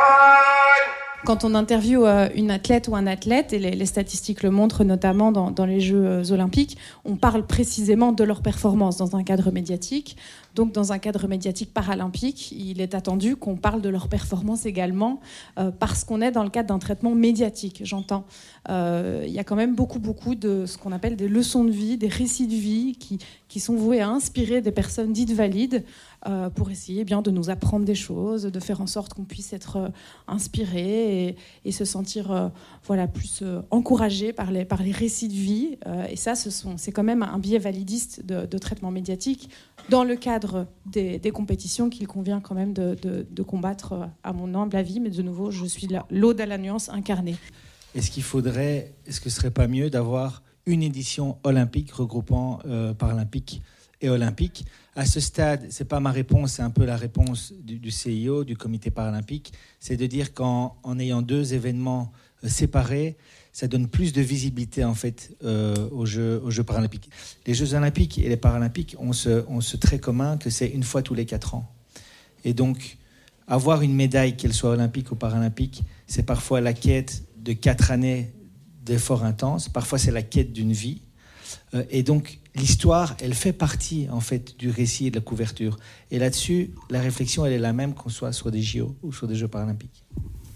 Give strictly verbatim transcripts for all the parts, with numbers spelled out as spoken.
Quand on interviewe une athlète ou un athlète, et les, les statistiques le montrent notamment dans, dans les Jeux olympiques, on parle précisément de leur performance dans un cadre médiatique. Donc dans un cadre médiatique paralympique, il est attendu qu'on parle de leur performance également, euh, parce qu'on est dans le cadre d'un traitement médiatique, j'entends. Euh, il y a quand même beaucoup, beaucoup de ce qu'on appelle des leçons de vie, des récits de vie qui, qui sont voués à inspirer des personnes dites valides, euh, pour essayer eh bien, de nous apprendre des choses, de faire en sorte qu'on puisse être euh, inspiré et, et se sentir euh, voilà, plus euh, encouragé par les, par les récits de vie. Euh, et ça, ce sont, c'est quand même un biais validiste de, de traitement médiatique dans le cadre des, des compétitions qu'il convient quand même de, de, de combattre, à mon humble avis. Mais de nouveau, je suis là, l'Aude à la nuance incarnée. Est-ce qu'il faudrait, est-ce que ce serait pas mieux d'avoir une édition olympique regroupant euh, paralympique et olympique? À ce stade, c'est pas ma réponse, c'est un peu la réponse du, du C I O, du Comité paralympique, c'est de dire qu'en en ayant deux événements euh, séparés, ça donne plus de visibilité en fait euh, aux, Jeux, aux Jeux paralympiques. Les Jeux olympiques et les paralympiques ont ce, ont ce trait commun que c'est une fois tous les quatre ans. Et donc, avoir une médaille, qu'elle soit olympique ou paralympique, c'est parfois la quête de quatre années d'efforts intenses, parfois c'est la quête d'une vie. Euh, et donc, l'histoire, elle fait partie en fait du récit et de la couverture. Et là-dessus, la réflexion, elle est la même qu'on soit sur des J O ou sur des Jeux paralympiques.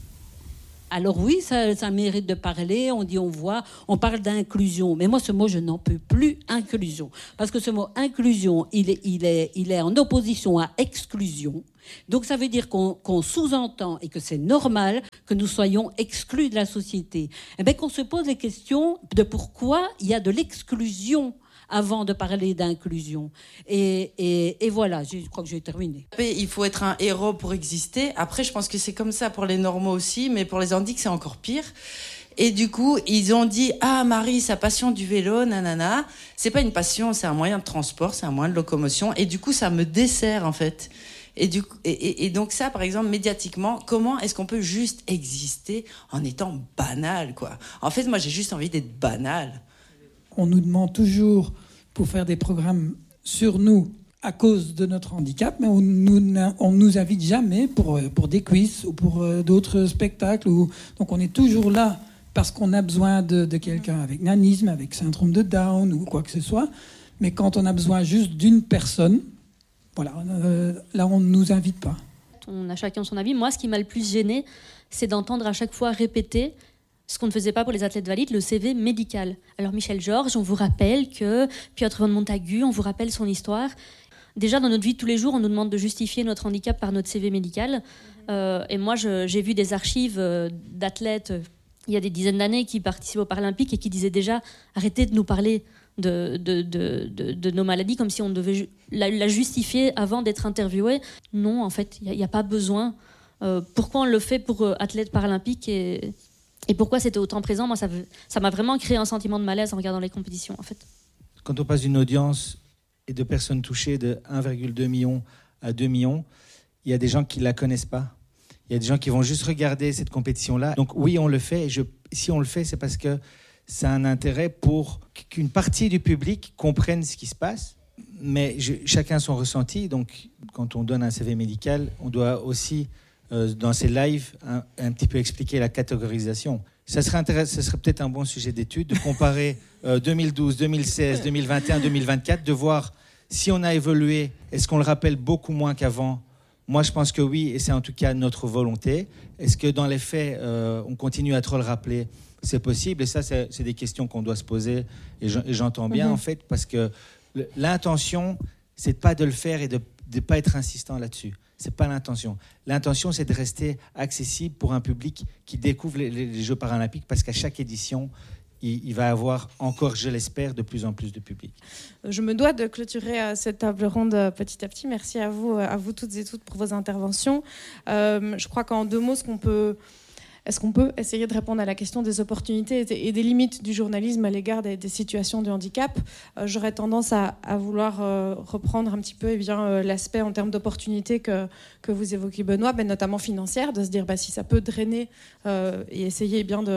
Alors oui, ça, ça mérite de parler, on dit, on voit, on parle d'inclusion. Mais moi, ce mot, je n'en peux plus, inclusion. Parce que ce mot inclusion, il est, il est, il est en opposition à exclusion. Donc ça veut dire qu'on, qu'on sous-entend et que c'est normal que nous soyons exclus de la société. Eh bien, qu'on se pose les questions de pourquoi il y a de l'exclusion avant de parler d'inclusion. Et, et, et voilà, je crois que j'ai terminé. Il faut être un héros pour exister. Après, je pense que c'est comme ça pour les normaux aussi, mais pour les handics, c'est encore pire. Et du coup, ils ont dit « Ah, Marie, sa passion du vélo, nanana. » C'est pas une passion, c'est un moyen de transport, c'est un moyen de locomotion. Et du coup, ça me dessert, en fait. Et, du coup, et, et, et donc ça, par exemple, médiatiquement, comment est-ce qu'on peut juste exister en étant banal, quoi? En fait, moi, j'ai juste envie d'être banal. On nous demande toujours pour faire des programmes sur nous à cause de notre handicap, mais on nous, on nous invite jamais pour, pour des quiz ou pour d'autres spectacles. Ou, donc on est toujours là parce qu'on a besoin de, de quelqu'un avec nanisme, avec syndrome de Down ou quoi que ce soit. Mais quand on a besoin juste d'une personne, voilà, euh, là on ne nous invite pas. On a chacun son avis. Moi, ce qui m'a le plus gêné, c'est d'entendre à chaque fois répéter ce qu'on ne faisait pas pour les athlètes valides, le C V médical. Alors Michel Georges, on vous rappelle que Piotr von Montagu, on vous rappelle son histoire. Déjà, dans notre vie de tous les jours, on nous demande de justifier notre handicap par notre C V médical. Euh, et moi, je, j'ai vu des archives d'athlètes, il y a des dizaines d'années, qui participent aux Paralympiques et qui disaient déjà « Arrêtez de nous parler de, de, de, de, de nos maladies comme si on devait ju- la, la justifier avant d'être interviewé. » Non, en fait, il n'y a, a pas besoin. Euh, pourquoi on le fait pour euh, athlètes paralympiques et... Et pourquoi c'était autant présent? Moi, ça, ça m'a vraiment créé un sentiment de malaise en regardant les compétitions, en fait. Quand on passe d'une audience et de personnes touchées de un virgule deux million à deux millions, il y a des gens qui ne la connaissent pas. Il y a des gens qui vont juste regarder cette compétition-là. Donc oui, on le fait. Et je, si on le fait, c'est parce que ça a un intérêt pour qu'une partie du public comprenne ce qui se passe. Mais je, chacun son ressenti. Donc quand on donne un C V médical, on doit aussi... Euh, dans ces lives, un, un petit peu expliquer la catégorisation. Ça serait, intéress- ça serait peut-être un bon sujet d'étude de comparer euh, deux mille douze, deux mille seize, deux mille vingt et un, deux mille vingt-quatre, de voir si on a évolué, est-ce qu'on le rappelle beaucoup moins qu'avant? Moi, je pense que oui, et c'est en tout cas notre volonté. Est-ce que dans les faits, euh, on continue à trop le rappeler? C'est possible, et ça, c'est, c'est des questions qu'on doit se poser, et, je, et j'entends bien, mm-hmm. en fait, parce que le, l'intention, c'est pas de le faire et de ne pas être insistant là-dessus. C'est pas l'intention. L'intention, c'est de rester accessible pour un public qui découvre les, les, les Jeux paralympiques, parce qu'à chaque édition, il, il va avoir encore, je l'espère, de plus en plus de public. Je me dois de clôturer cette table ronde petit à petit. Merci à vous, à vous toutes et toutes pour vos interventions. Euh, je crois qu'en deux mots, ce qu'on peut... Est-ce qu'on peut essayer de répondre à la question des opportunités et des limites du journalisme à l'égard des, des situations de handicap? euh, J'aurais tendance à, à vouloir euh, reprendre un petit peu eh bien, euh, l'aspect en termes d'opportunités que, que vous évoquez, Benoît, ben, notamment financière, de se dire bah, si ça peut drainer euh, et essayer eh bien, de,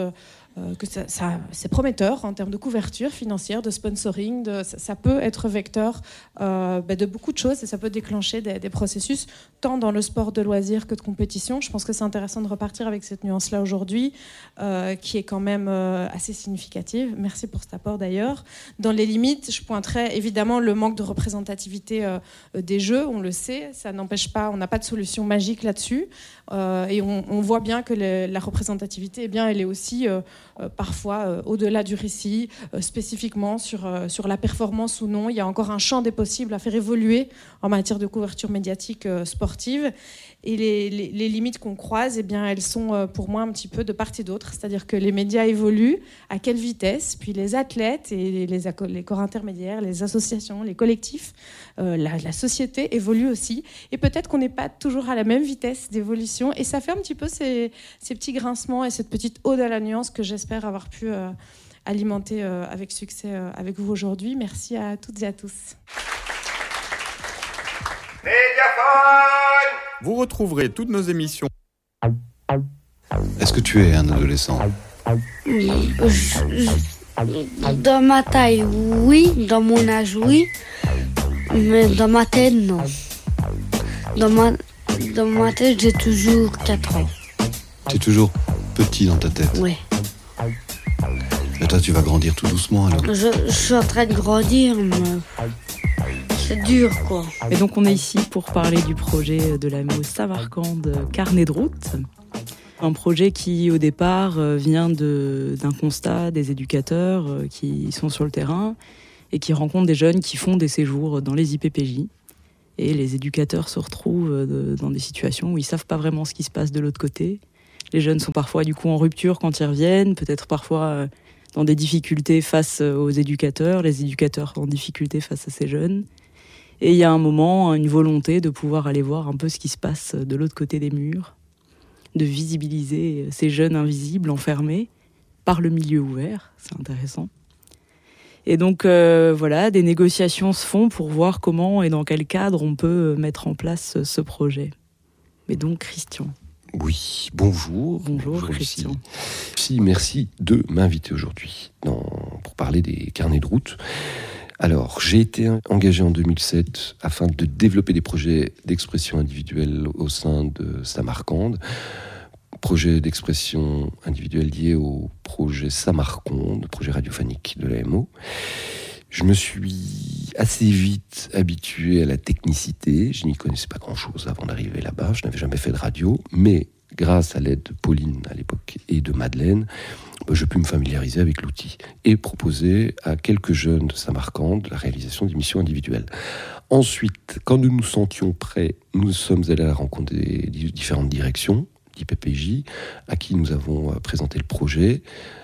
euh, que ça, ça, c'est prometteur en termes de couverture financière, de sponsoring. De, ça, ça peut être vecteur euh, bah, de beaucoup de choses et ça peut déclencher des, des processus tant dans le sport de loisirs que de compétition. Je pense que c'est intéressant de repartir avec cette nuance-là aujourd'hui, euh, qui est quand même euh, assez significative. Merci pour cet apport d'ailleurs. Dans les limites, je pointerais évidemment le manque de représentativité euh, des jeux, on le sait, ça n'empêche pas, on n'a pas de solution magique là-dessus. Euh, et on, on voit bien que le, la représentativité, eh bien, elle est aussi euh, euh, parfois euh, au-delà du récit, euh, spécifiquement sur, euh, sur la performance ou non. Il y a encore un champ des possibles à faire évoluer en matière de couverture médiatique euh, sportive. Et les, les, les limites qu'on croise, eh bien, elles sont euh, pour moi un petit peu de part et d'autre. C'est-à-dire que les médias évoluent, à quelle vitesse, puis les athlètes et les, les corps intermédiaires, les associations, les collectifs, euh, la, la société évolue aussi. Et peut-être qu'on n'est pas toujours à la même vitesse d'évolution. Et ça fait un petit peu ces, ces petits grincements et cette petite ode à la nuance que j'espère avoir pu euh, alimenter euh, avec succès euh, avec vous aujourd'hui. Merci à toutes et à tous. Médiaphone ! Vous retrouverez toutes nos émissions. Est-ce que tu es un adolescent ? Oui. Je, je, dans ma taille, oui. Dans mon âge, oui. Mais dans ma tête, non. Dans ma, dans ma tête, j'ai toujours quatre ans. Tu es toujours petit dans ta tête ? Oui. Et toi, tu vas grandir tout doucement alors ? Je, je suis en train de grandir, mais c'est dur, quoi. Et donc, on est ici pour parler du projet de l'A M O Samarcande Carnet de route. Un projet qui, au départ, vient de, d'un constat des éducateurs qui sont sur le terrain et qui rencontrent des jeunes qui font des séjours dans les I P P J. Et les éducateurs se retrouvent dans des situations où ils ne savent pas vraiment ce qui se passe de l'autre côté. Les jeunes sont parfois, du coup, en rupture quand ils reviennent, peut-être parfois dans des difficultés face aux éducateurs, les éducateurs en difficulté face à ces jeunes. Et il y a un moment, une volonté de pouvoir aller voir un peu ce qui se passe de l'autre côté des murs, de visibiliser ces jeunes invisibles, enfermés, par le milieu ouvert. C'est intéressant. Et donc, euh, voilà, des négociations se font pour voir comment et dans quel cadre on peut mettre en place ce projet. Mais donc, Christian. Oui, bonjour. Bonjour, bonjour Christian. Merci, merci de m'inviter aujourd'hui dans, pour parler des carnets de route. Alors, j'ai été engagé en deux mille sept afin de développer des projets d'expression individuelle au sein de Samarcande. Projet d'expression individuelle lié au projet Samarcande, projet radiophonique de l'A M O. Je me suis assez vite habitué à la technicité. Je n'y connaissais pas grand-chose avant d'arriver là-bas. Je n'avais jamais fait de radio, mais grâce à l'aide de Pauline à l'époque et de Madeleine, je pus me familiariser avec l'outil et proposer à quelques jeunes de Samarcande la réalisation d'émissions individuelles. Ensuite, quand nous nous sentions prêts, nous sommes allés à la rencontre des différentes directions d'I P P J à qui nous avons présenté le projet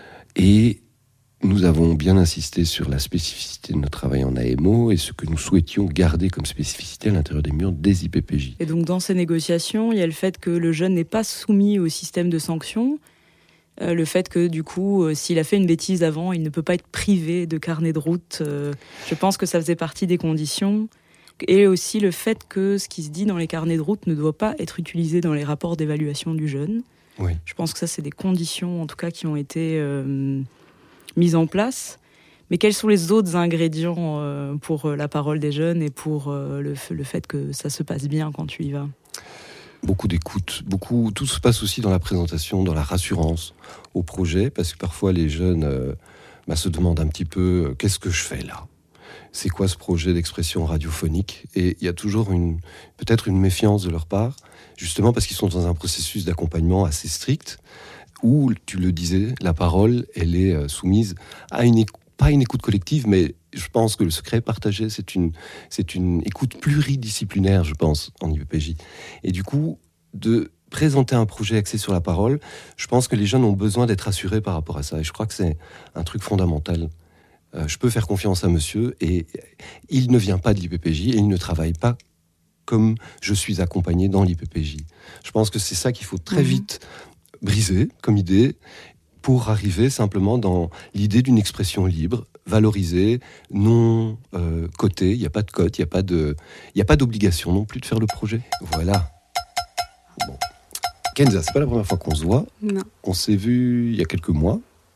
et nous avons bien insisté sur la spécificité de notre travail en A M O et ce que nous souhaitions garder comme spécificité à l'intérieur des murs des I P P J. Et donc dans ces négociations, il y a le fait que le jeune n'est pas soumis au système de sanctions, euh, le fait que du coup, euh, s'il a fait une bêtise avant, il ne peut pas être privé de carnet de route. Euh, je pense que ça faisait partie des conditions. Et aussi le fait que ce qui se dit dans les carnets de route ne doit pas être utilisé dans les rapports d'évaluation du jeune. Oui. Je pense que ça, c'est des conditions, en tout cas, qui ont été euh, mises en place. Mais quels sont les autres ingrédients euh, pour la parole des jeunes et pour euh, le, le fait que ça se passe bien quand tu y vas ? Beaucoup d'écoute, beaucoup, tout se passe aussi dans la présentation, dans la rassurance au projet, parce que parfois les jeunes euh, bah, se demandent un petit peu euh, qu'est-ce que je fais là ? C'est quoi ce projet d'expression radiophonique ? Et il y a toujours une, peut-être une méfiance de leur part, justement parce qu'ils sont dans un processus d'accompagnement assez strict, où, tu le disais, la parole, elle est soumise à une écoute, pas une écoute collective, mais je pense que le secret partagé, c'est une, c'est une écoute pluridisciplinaire, je pense, en I P P J. Et du coup, de présenter un projet axé sur la parole, je pense que les jeunes ont besoin d'être assurés par rapport à ça. Et je crois que c'est un truc fondamental. Euh, je peux faire confiance à monsieur, et il ne vient pas de l'I P P J, et il ne travaille pas comme je suis accompagné dans l'I P P J. Je pense que c'est ça qu'il faut très vite briser comme idée, pour arriver simplement dans l'idée d'une expression libre, valorisée, non euh, cotée. Il n'y a pas de cote, il n'y a pas de, il n'y a pas d'obligation non plus de faire le projet. Voilà. Bon. Kenza, c'est pas la première fois qu'on se voit. Non. On s'est vu il y a quelques mois.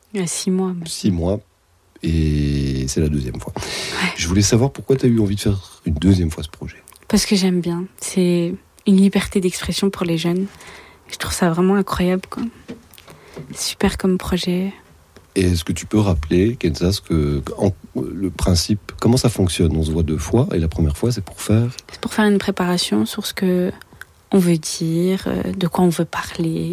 Il y a six mois. Six mois. Et c'est la deuxième fois. Ouais. Je voulais savoir pourquoi tu as eu envie de faire une deuxième fois ce projet. Parce que j'aime bien. C'est une liberté d'expression pour les jeunes. Je trouve ça vraiment incroyable, quoi. Super comme projet. Et est-ce que tu peux rappeler, Kenza, ce que, en, le principe, comment ça fonctionne ? On se voit deux fois, et la première fois, c'est pour faire... C'est pour faire une préparation sur ce que on veut dire, de quoi on veut parler.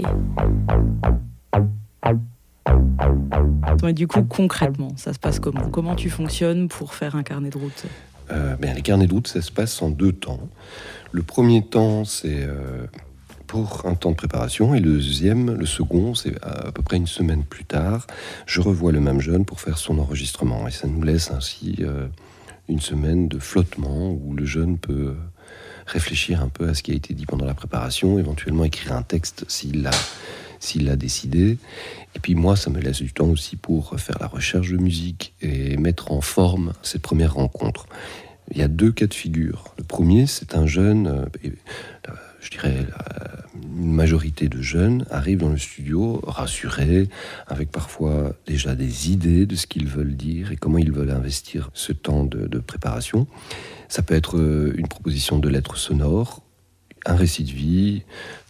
Et du coup, concrètement, ça se passe comment ? Comment tu fonctionnes pour faire un carnet de route ? euh, ben, Les carnets de route, ça se passe en deux temps. Le premier temps, c'est... Euh, pour un temps de préparation, et le deuxième, le second, c'est à peu près une semaine plus tard, je revois le même jeune pour faire son enregistrement, et ça nous laisse ainsi euh, une semaine de flottement où le jeune peut réfléchir un peu à ce qui a été dit pendant la préparation, éventuellement écrire un texte s'il l'a, s'il l'a décidé, et puis moi ça me laisse du temps aussi pour faire la recherche de musique et mettre en forme cette première rencontre. Il y a deux cas de figure. Le premier, c'est un jeune, euh, euh, je dirais, une majorité de jeunes arrivent dans le studio rassurés, avec parfois déjà des idées de ce qu'ils veulent dire et comment ils veulent investir ce temps de, de préparation. Ça peut être une proposition de lettres sonores, un récit de vie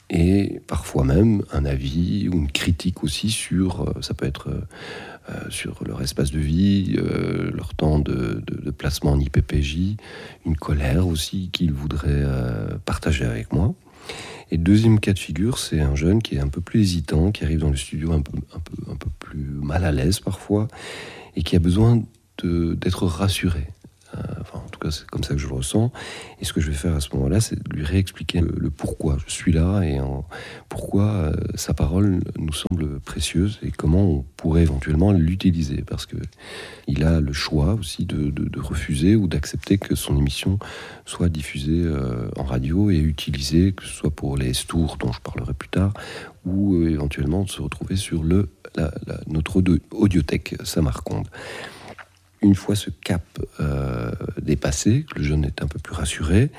et parfois même un avis ou une critique aussi sur, ça peut être euh, sur leur espace de vie, euh, leur temps de, de, de placement en I P P J, une colère aussi qu'ils voudraient euh, partager avec moi. Et deuxième cas de figure, c'est un jeune qui est un peu plus hésitant, qui arrive dans le studio un peu, un peu, un peu plus mal à l'aise parfois, et qui a besoin de, d'être rassuré. Euh, enfin, en tout cas, c'est comme ça que je le ressens. Et ce que je vais faire à ce moment-là, c'est de lui réexpliquer le, le pourquoi je suis là et en, pourquoi euh, sa parole nous semble précieuse et comment on pourrait éventuellement l'utiliser. Parce que il a le choix aussi de, de, de refuser ou d'accepter que son émission soit diffusée euh, en radio et utilisée, que ce soit pour les Stours dont je parlerai plus tard, ou euh, éventuellement de se retrouver sur le, la, la, notre audiothèque Samarconde. Une fois ce cap euh, dépassé, que le jeune est un peu plus rassuré,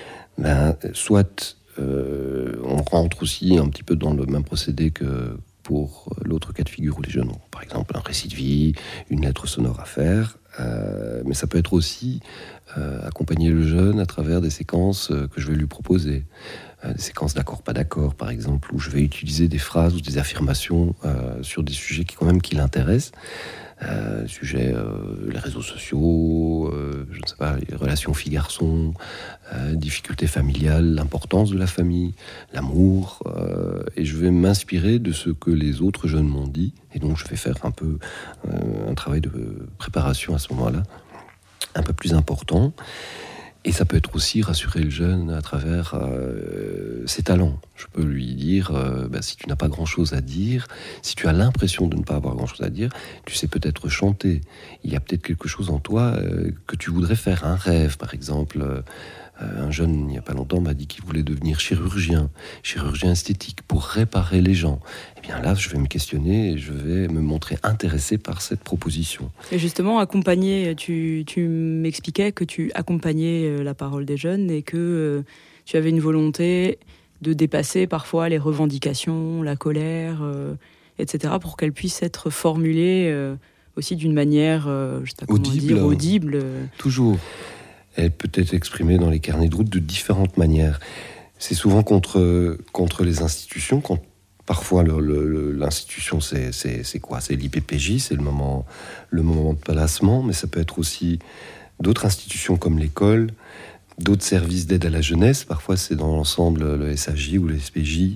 ben, soit euh, on rentre aussi un petit peu dans le même procédé que pour l'autre cas de figure où les jeunes ont par exemple un récit de vie, une lettre sonore à faire, euh, mais ça peut être aussi euh, accompagner le jeune à travers des séquences euh, que je vais lui proposer. Des séquences d'accord, pas d'accord, par exemple, où je vais utiliser des phrases ou des affirmations euh, sur des sujets qui, quand même, qui l'intéressent. Euh, sujets, euh, les réseaux sociaux, euh, je ne sais pas, les relations filles-garçons, euh, difficultés familiales, l'importance de la famille, l'amour. Euh, et je vais m'inspirer de ce que les autres jeunes m'ont dit. Et donc, je vais faire un peu euh, un travail de préparation à ce moment-là, un peu plus important. Et ça peut être aussi rassurer le jeune à travers euh, ses talents. Je peux lui dire, euh, bah, si tu n'as pas grand-chose à dire, si tu as l'impression de ne pas avoir grand-chose à dire, tu sais peut-être chanter. Il y a peut-être quelque chose en toi euh, que tu voudrais faire, un rêve par exemple. Euh, un jeune, il n'y a pas longtemps, m'a dit qu'il voulait devenir chirurgien, chirurgien esthétique, pour réparer les gens. Eh bien là, je vais me questionner et je vais me montrer intéressé par cette proposition. Et justement, accompagner, tu, tu m'expliquais que tu accompagnais la parole des jeunes et que euh, tu avais une volonté de dépasser parfois les revendications, la colère, euh, et cetera, pour qu'elles puissent être formulées euh, aussi d'une manière, euh, je sais pas comment audible, dire, audible. Euh. Toujours. Elle peut être exprimée dans les carnets de route de différentes manières. C'est souvent contre, contre les institutions. Quand, parfois, le, le, l'institution, c'est, c'est, c'est quoi ? C'est l'I P P J, c'est le moment, le moment de placement, mais ça peut être aussi d'autres institutions comme l'école, d'autres services d'aide à la jeunesse. Parfois, c'est dans l'ensemble, le S A J ou le S P J.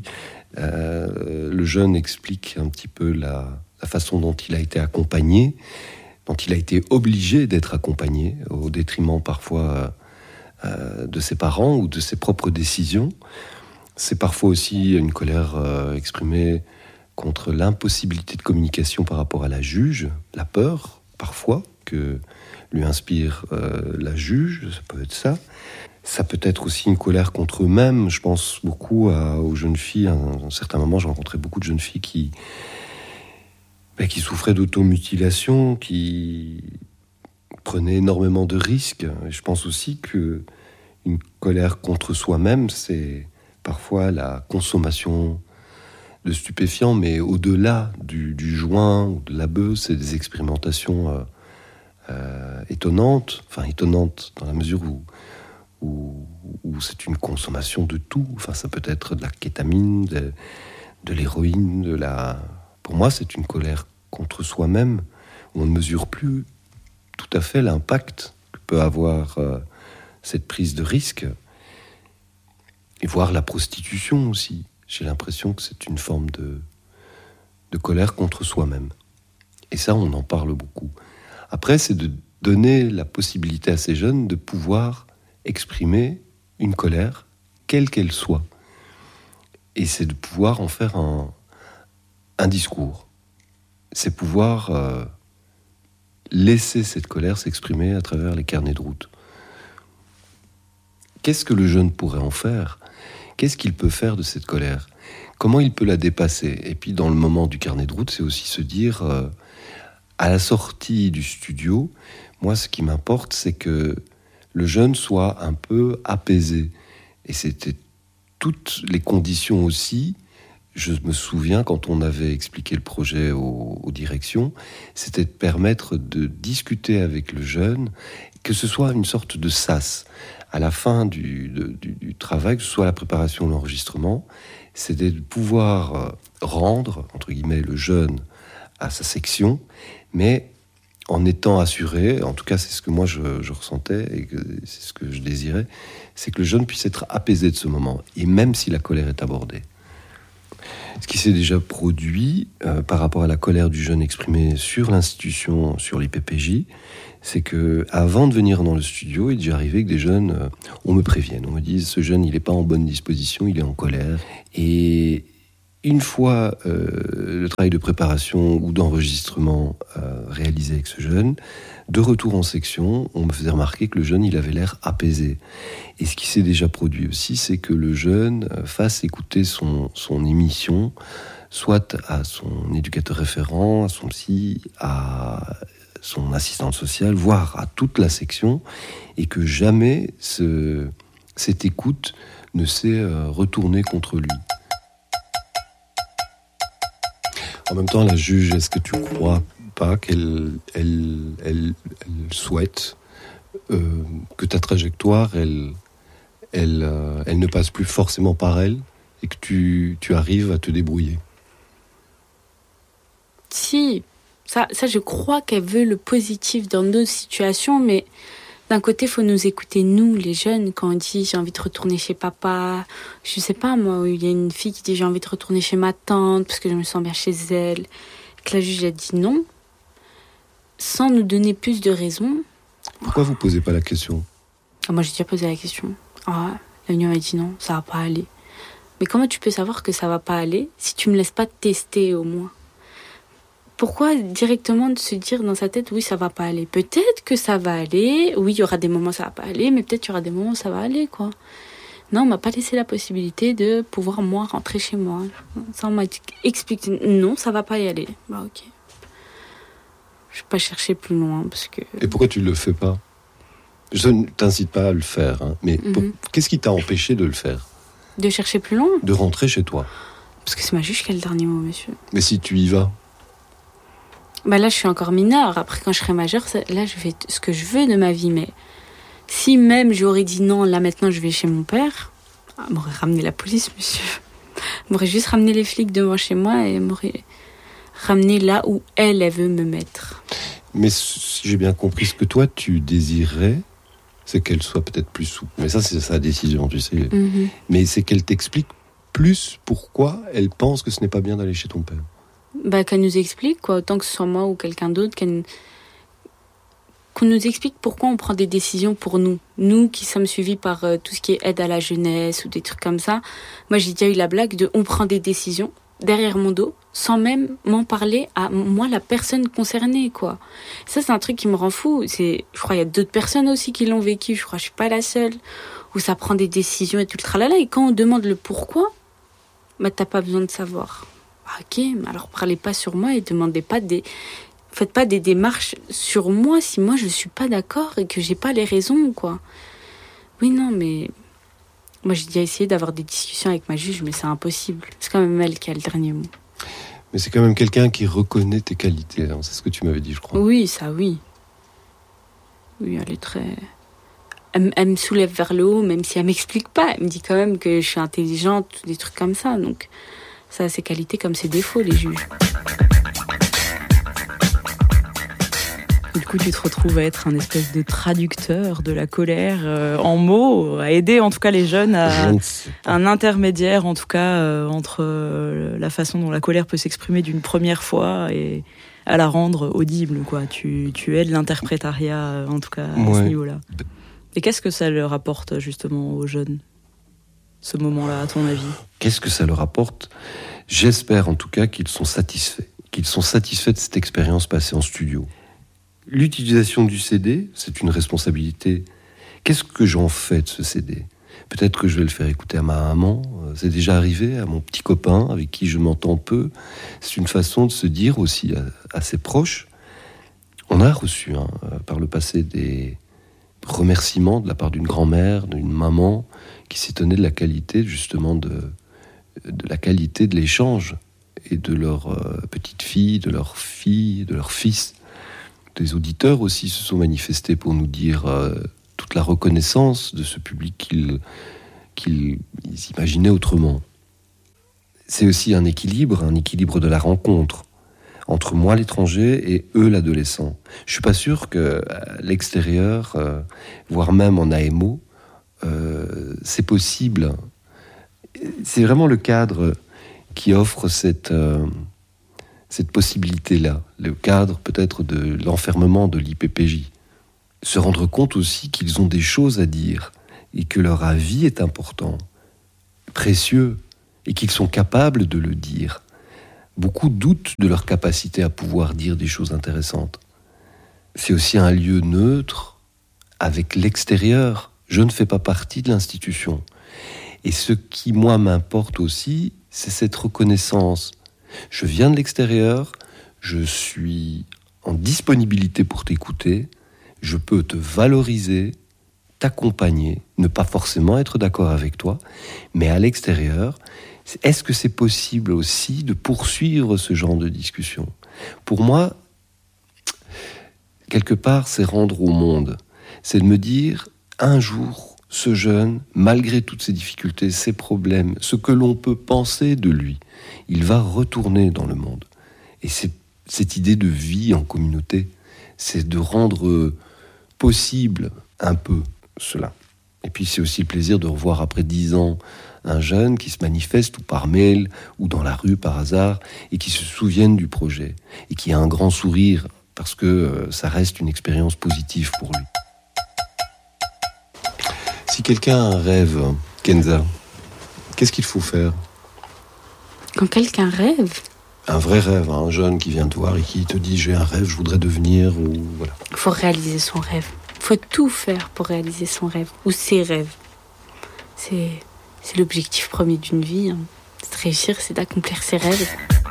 Euh, le jeune explique un petit peu la, la façon dont il a été accompagné, dont il a été obligé d'être accompagné, au détriment parfois euh, de ses parents ou de ses propres décisions. C'est parfois aussi une colère euh, exprimée contre l'impossibilité de communication par rapport à la juge, la peur, parfois, que lui inspire euh, la juge, ça peut être ça. Ça peut être aussi une colère contre eux-mêmes. Je pense beaucoup à, aux jeunes filles. À un certain moment, j'ai rencontré beaucoup de jeunes filles qui... qui souffraient d'automutilation, qui prenaient énormément de risques. Et je pense aussi qu'une colère contre soi-même, c'est parfois la consommation de stupéfiant, mais au-delà du, du joint ou de la bœuf, c'est des expérimentations euh, euh, étonnantes, enfin étonnantes dans la mesure où, où, où c'est une consommation de tout. Enfin, ça peut être de la kétamine, de, de l'héroïne, de la... Pour moi, c'est une colère contre soi-même, où on ne mesure plus tout à fait l'impact que peut avoir euh, cette prise de risque, et voir la prostitution aussi. J'ai l'impression que c'est une forme de, de colère contre soi-même. Et ça, on en parle beaucoup. Après, c'est de donner la possibilité à ces jeunes de pouvoir exprimer une colère, quelle qu'elle soit. Et c'est de pouvoir en faire un, un discours. C'est pouvoir euh, laisser cette colère s'exprimer à travers les carnets de route. Qu'est-ce que le jeune pourrait en faire ? Qu'est-ce qu'il peut faire de cette colère ? Comment il peut la dépasser ? Et puis, dans le moment du carnet de route, c'est aussi se dire, euh, à la sortie du studio, moi, ce qui m'importe, c'est que le jeune soit un peu apaisé. Et c'était toutes les conditions aussi. Je me souviens, quand on avait expliqué le projet aux, aux directions, c'était de permettre de discuter avec le jeune, que ce soit une sorte de sas. À la fin du, de, du, du travail, que ce soit la préparation ou l'enregistrement, c'était de pouvoir rendre, entre guillemets, le jeune à sa section, mais en étant assuré, en tout cas c'est ce que moi je, je ressentais et que c'est ce que je désirais, c'est que le jeune puisse être apaisé de ce moment, et même si la colère est abordée. Ce qui s'est déjà produit euh, par rapport à la colère du jeune exprimée sur l'institution, sur l'I P P J, c'est que avant de venir dans le studio, il est déjà arrivé que des jeunes, euh, on me prévienne, on me dise ce jeune il n'est pas en bonne disposition, il est en colère. Et une fois euh, le travail de préparation ou d'enregistrement euh, réalisé avec ce jeune, de retour en section, on me faisait remarquer que le jeune il avait l'air apaisé. Et ce qui s'est déjà produit aussi, c'est que le jeune fasse écouter son, son émission, soit à son éducateur référent, à son psy, à son assistante sociale, voire à toute la section, et que jamais ce, cette écoute ne s'est retournée contre lui. En même temps, la juge, est-ce que tu crois pas qu'elle elle, elle, elle souhaite euh, que ta trajectoire, elle, elle, euh, elle ne passe plus forcément par elle et que tu, tu arrives à te débrouiller? Si, ça, ça je crois qu'elle veut le positif dans d'autres situations, mais d'un côté, il faut nous écouter, nous, les jeunes, quand on dit « j'ai envie de retourner chez papa », je sais pas, moi, il y a une fille qui dit « j'ai envie de retourner chez ma tante parce que je me sens bien chez elle », que la juge a dit non, sans nous donner plus de raisons. Pourquoi vous posez pas la question? Ah, moi, j'ai déjà posé la question. Ah, l'union m'a dit non, ça va pas aller. Mais comment tu peux savoir que ça va pas aller si tu me laisses pas tester au moins? Pourquoi directement de se dire dans sa tête, oui, ça va pas aller? Peut-être que ça va aller, oui, il y aura des moments où ça va pas aller, mais peut-être qu'il y aura des moments où ça va aller, quoi. Non, on m'a pas laissé la possibilité de pouvoir, moi, rentrer chez moi. Ça, on m'a expliqué, non, ça va pas y aller. Bah, ok. Je vais pas chercher plus loin, parce que... Et pourquoi tu le fais pas? Je ne t'incite pas à le faire, hein, mais Mm-hmm. pour... qu'est-ce qui t'a empêché de le faire? De chercher plus loin? De rentrer chez toi? Parce que c'est ma juge qui a le dernier mot, monsieur. Mais si tu y vas? Bah là, je suis encore mineure. Après, quand je serai majeure, là, je fais ce que je veux de ma vie. Mais si même j'aurais dit non, là, maintenant, je vais chez mon père, elle m'aurait ramené la police, monsieur. Elle m'aurait juste ramené les flics devant chez moi et elle m'aurait ramené là où elle, elle veut me mettre. Mais si j'ai bien compris, ce que toi, tu désirais, c'est qu'elle soit peut-être plus souple. Mais ça, c'est sa décision, tu sais. Mm-hmm. Mais c'est qu'elle t'explique plus pourquoi elle pense que ce n'est pas bien d'aller chez ton père. Bah, qu'elle nous explique, quoi, autant que ce soit moi ou quelqu'un d'autre, qu'elle... qu'on nous explique pourquoi on prend des décisions pour nous. Nous qui sommes suivis par euh, tout ce qui est aide à la jeunesse ou des trucs comme ça. Moi, j'ai déjà eu la blague de on prend des décisions derrière mon dos sans même m'en parler à moi, la personne concernée, quoi. Ça, c'est un truc qui me rend fou. C'est, je crois qu'il y a d'autres personnes aussi qui l'ont vécu. Je crois que je suis pas la seule. Où ça prend des décisions et tout le tralala. Et quand on demande le pourquoi, bah, t'as pas besoin de savoir. Ah, ok, mais alors parlez pas sur moi et demandez pas des... Faites pas des démarches sur moi si moi je suis pas d'accord et que j'ai pas les raisons, quoi. Oui, non, mais Moi, j'ai déjà essayé d'avoir des discussions avec ma juge, mais c'est impossible. C'est quand même elle qui a le dernier mot. Mais c'est quand même quelqu'un qui reconnaît tes qualités. Hein. C'est ce que tu m'avais dit, je crois. Oui, ça, oui. Oui, elle est très... Elle, elle me soulève vers le haut, même si elle m'explique pas. Elle me dit quand même que je suis intelligente, des trucs comme ça. Donc, ça a ses qualités comme ses défauts, les juges. Du coup, tu te retrouves à être un espèce de traducteur de la colère euh, en mots, à aider en tout cas les jeunes à un intermédiaire en tout cas euh, entre euh, la façon dont la colère peut s'exprimer d'une première fois et à la rendre audible, quoi. Tu, tu aides l'interprétariat euh, en tout cas à ouais. ce niveau-là. Et qu'est-ce que ça leur apporte justement aux jeunes, ce moment-là, à ton avis ? Qu'est-ce que ça leur apporte ? J'espère en tout cas qu'ils sont satisfaits, qu'ils sont satisfaits de cette expérience passée en studio. L'utilisation du C D, c'est une responsabilité. Qu'est-ce que j'en fais de ce C D ? Peut-être que je vais le faire écouter à ma maman. C'est déjà arrivé à mon petit copain avec qui je m'entends peu. C'est une façon de se dire aussi à, à ses proches. On a reçu hein, par le passé des remerciements de la part d'une grand-mère, d'une maman qui s'étonnait de la qualité justement de, de la qualité de l'échange et de leur euh, petite fille, de leur fille, de leur fils. Des auditeurs aussi se sont manifestés pour nous dire euh, toute la reconnaissance de ce public qu'ils, qu'ils imaginaient autrement. C'est aussi un équilibre, un équilibre de la rencontre entre moi l'étranger et eux l'adolescent. Je suis pas sûr que à l'extérieur, euh, voire même en A M O, euh, c'est possible. C'est vraiment le cadre qui offre cette... Euh, cette possibilité-là, le cadre peut-être de l'enfermement de l'I P P J. Se rendre compte aussi qu'ils ont des choses à dire et que leur avis est important, précieux, et qu'ils sont capables de le dire. Beaucoup doutent de leur capacité à pouvoir dire des choses intéressantes. C'est aussi un lieu neutre avec l'extérieur. Je ne fais pas partie de l'institution. Et ce qui, moi, m'importe aussi, c'est cette reconnaissance. Je viens de l'extérieur, je suis en disponibilité pour t'écouter, je peux te valoriser, t'accompagner, ne pas forcément être d'accord avec toi, mais à l'extérieur, est-ce que c'est possible aussi de poursuivre ce genre de discussion ? Pour moi, quelque part, c'est rendre au monde, c'est de me dire, un jour, ce jeune, malgré toutes ses difficultés, ses problèmes, ce que l'on peut penser de lui, il va retourner dans le monde. Et c'est cette idée de vie en communauté, c'est de rendre possible un peu cela. Et puis c'est aussi le plaisir de revoir après dix ans un jeune qui se manifeste ou par mail ou dans la rue par hasard et qui se souvienne du projet et qui a un grand sourire parce que ça reste une expérience positive pour lui. Si quelqu'un a un rêve, Kenza, qu'est-ce qu'il faut faire ? Quand quelqu'un rêve ? Un vrai rêve, un jeune qui vient te voir et qui te dit « j'ai un rêve, je voudrais devenir » ou voilà. Il faut réaliser son rêve. Il faut tout faire pour réaliser son rêve ou ses rêves. C'est, c'est l'objectif premier d'une vie. Hein. C'est de réussir, c'est d'accomplir ses rêves.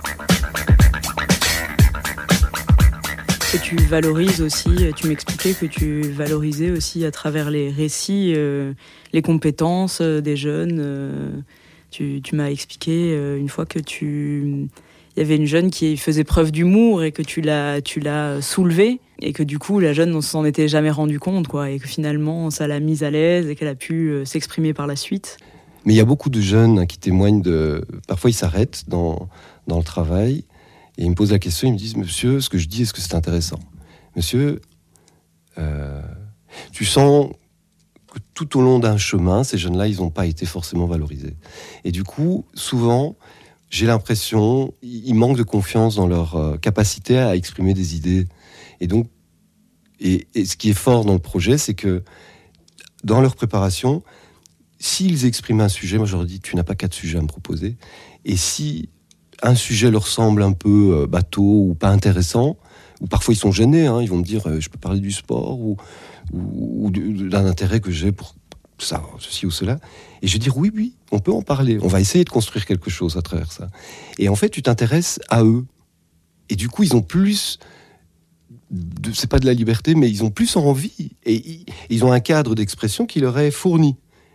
Que tu valorises aussi, tu m'expliquais que tu valorisais aussi à travers les récits euh, les compétences euh, des jeunes. Euh, tu, tu m'as expliqué euh, une fois que tu, il y avait une jeune qui faisait preuve d'humour et que tu l'as, tu l'as soulevée et que du coup la jeune ne s'en était jamais rendue compte, quoi, et que finalement ça l'a mise à l'aise et qu'elle a pu euh, s'exprimer par la suite. Mais il y a beaucoup de jeunes hein, qui témoignent de, parfois ils s'arrêtent dans dans le travail. Et ils me posent la question, ils me disent « Monsieur, ce que je dis, est-ce que c'est intéressant ? Monsieur, euh, tu sens que tout au long d'un chemin, ces jeunes-là, ils n'ont pas été forcément valorisés. Et du coup, souvent, j'ai l'impression, ils manquent de confiance dans leur euh, capacité à exprimer des idées. Et donc, et, et ce qui est fort dans le projet, c'est que dans leur préparation, s'ils expriment un sujet, moi je leur dis « Tu n'as pas quatre sujets à me proposer. » Et si un sujet leur semble un peu bateau ou pas intéressant, ou parfois ils sont gênés, hein, ils vont me dire euh, je peux parler du sport ou, ou, ou d'un intérêt que j'ai pour ça, ceci ou cela. Et je vais dire oui, oui, on peut en parler, on va essayer de construire quelque chose à travers ça. Et en fait, tu t'intéresses à eux. Et du coup, ils ont plus, de, c'est pas de la liberté, mais ils ont plus envie. Et ils, ils ont un cadre d'expression qui leur est fourni.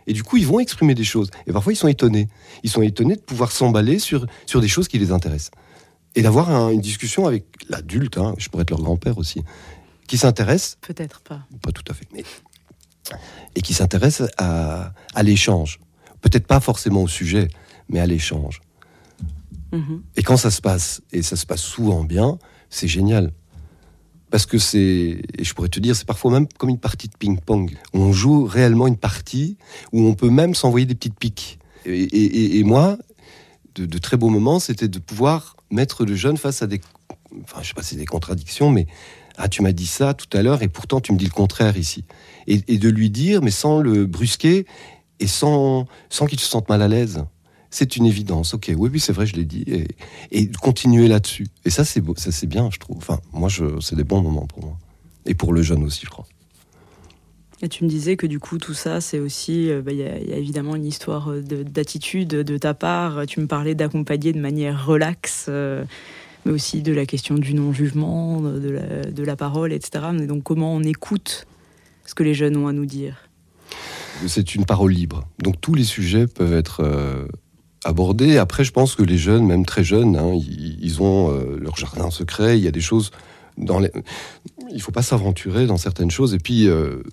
Et du coup, ils vont exprimer des choses. Et parfois, ils sont étonnés. Ils sont étonnés de pouvoir s'emballer sur, sur des choses qui les intéressent. Et d'avoir un, une discussion avec l'adulte, hein, je pourrais être leur grand-père aussi, qui s'intéresse... Peut-être pas. Pas tout à fait, mais... Et qui s'intéresse à, à l'échange. Peut-être pas forcément au sujet, mais à l'échange. Mmh. Et quand ça se passe, et ça se passe souvent bien, c'est génial. Parce que c'est, et je pourrais te dire, c'est parfois même comme une partie de ping-pong. Où on joue réellement une partie, où on peut même s'envoyer des petites piques. Et, et, et moi, de, de très beaux moments, c'était de pouvoir mettre le jeune face à des... Enfin, je sais pas si c'est des contradictions, mais... Ah, tu m'as dit ça tout à l'heure, et pourtant tu me dis le contraire ici. Et, et de lui dire, mais sans le brusquer, et sans, sans qu'il se sente mal à l'aise. C'est une évidence. Ok, oui, oui, c'est vrai, je l'ai dit. Et, et continuer là-dessus. Et ça, c'est beau, ça, c'est bien, je trouve. Enfin, moi, je, c'est des bons moments pour moi. Et pour le jeune aussi, je crois. Et tu me disais que du coup, tout ça, c'est aussi... Il bah, y, y a évidemment une histoire de, d'attitude de ta part. Tu me parlais d'accompagner de manière relaxe, euh, mais aussi de la question du non-jugement, de la, de la parole, et cetera. Mais donc, comment on écoute ce que les jeunes ont à nous dire ? C'est une parole libre. Donc, tous les sujets peuvent être... Euh... abordés. Après, je pense que les jeunes, même très jeunes, hein, ils, ils ont euh, leur jardin secret. Il y a des choses dans les... Il faut pas s'aventurer dans certaines choses. Et puis, euh,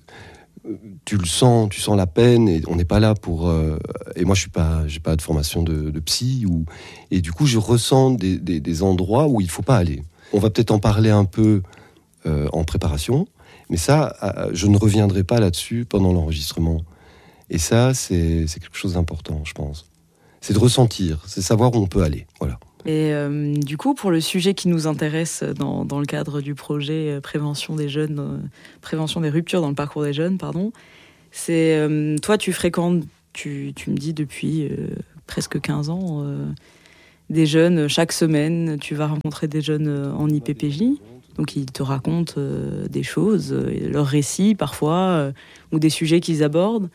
tu le sens, tu sens la peine. Et on n'est pas là pour. Euh... Et moi, je suis pas, j'ai pas de formation de, de psy. Ou... Et du coup, je ressens des, des, des endroits où il faut pas aller. On va peut-être en parler un peu euh, en préparation, mais ça, euh, je ne reviendrai pas là-dessus pendant l'enregistrement. Et ça, c'est, c'est quelque chose d'important, je pense. C'est de ressentir, c'est savoir où on peut aller. Voilà. Et euh, du coup, pour le sujet qui nous intéresse dans, dans le cadre du projet euh, prévention des jeunes, euh, prévention des ruptures dans le parcours des jeunes, pardon, c'est euh, toi, tu fréquentes, tu, tu me dis depuis euh, presque quinze ans, euh, des jeunes chaque semaine. Tu vas rencontrer des jeunes en I P P J, donc ils te racontent euh, des choses, euh, leurs récits parfois, euh, ou des sujets qu'ils abordent.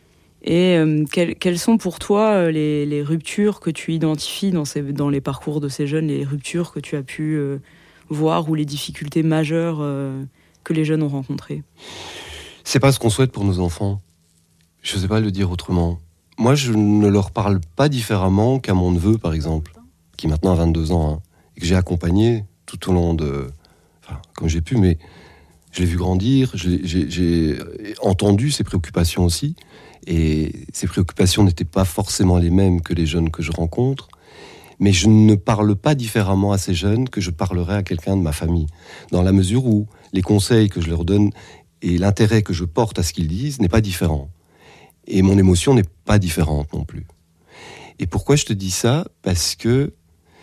Et euh, quelles, quelles sont pour toi les, les ruptures que tu identifies dans, ces, dans les parcours de ces jeunes, les ruptures que tu as pu euh, voir ou les difficultés majeures euh, que les jeunes ont rencontrées ? C'est pas ce qu'on souhaite pour nos enfants. Je sais pas le dire autrement. Moi, je ne leur parle pas différemment qu'à mon neveu, par exemple, qui maintenant a vingt-deux ans, hein, et que j'ai accompagné tout au long de... Enfin, comme j'ai pu, mais je l'ai vu grandir, j'ai, j'ai, j'ai entendu ses préoccupations aussi. Et ces préoccupations n'étaient pas forcément les mêmes que les jeunes que je rencontre, mais je ne parle pas différemment à ces jeunes que je parlerais à quelqu'un de ma famille, dans la mesure où les conseils que je leur donne et l'intérêt que je porte à ce qu'ils disent n'est pas différent. Et mon émotion n'est pas différente non plus. Et pourquoi je te dis ça ? Parce que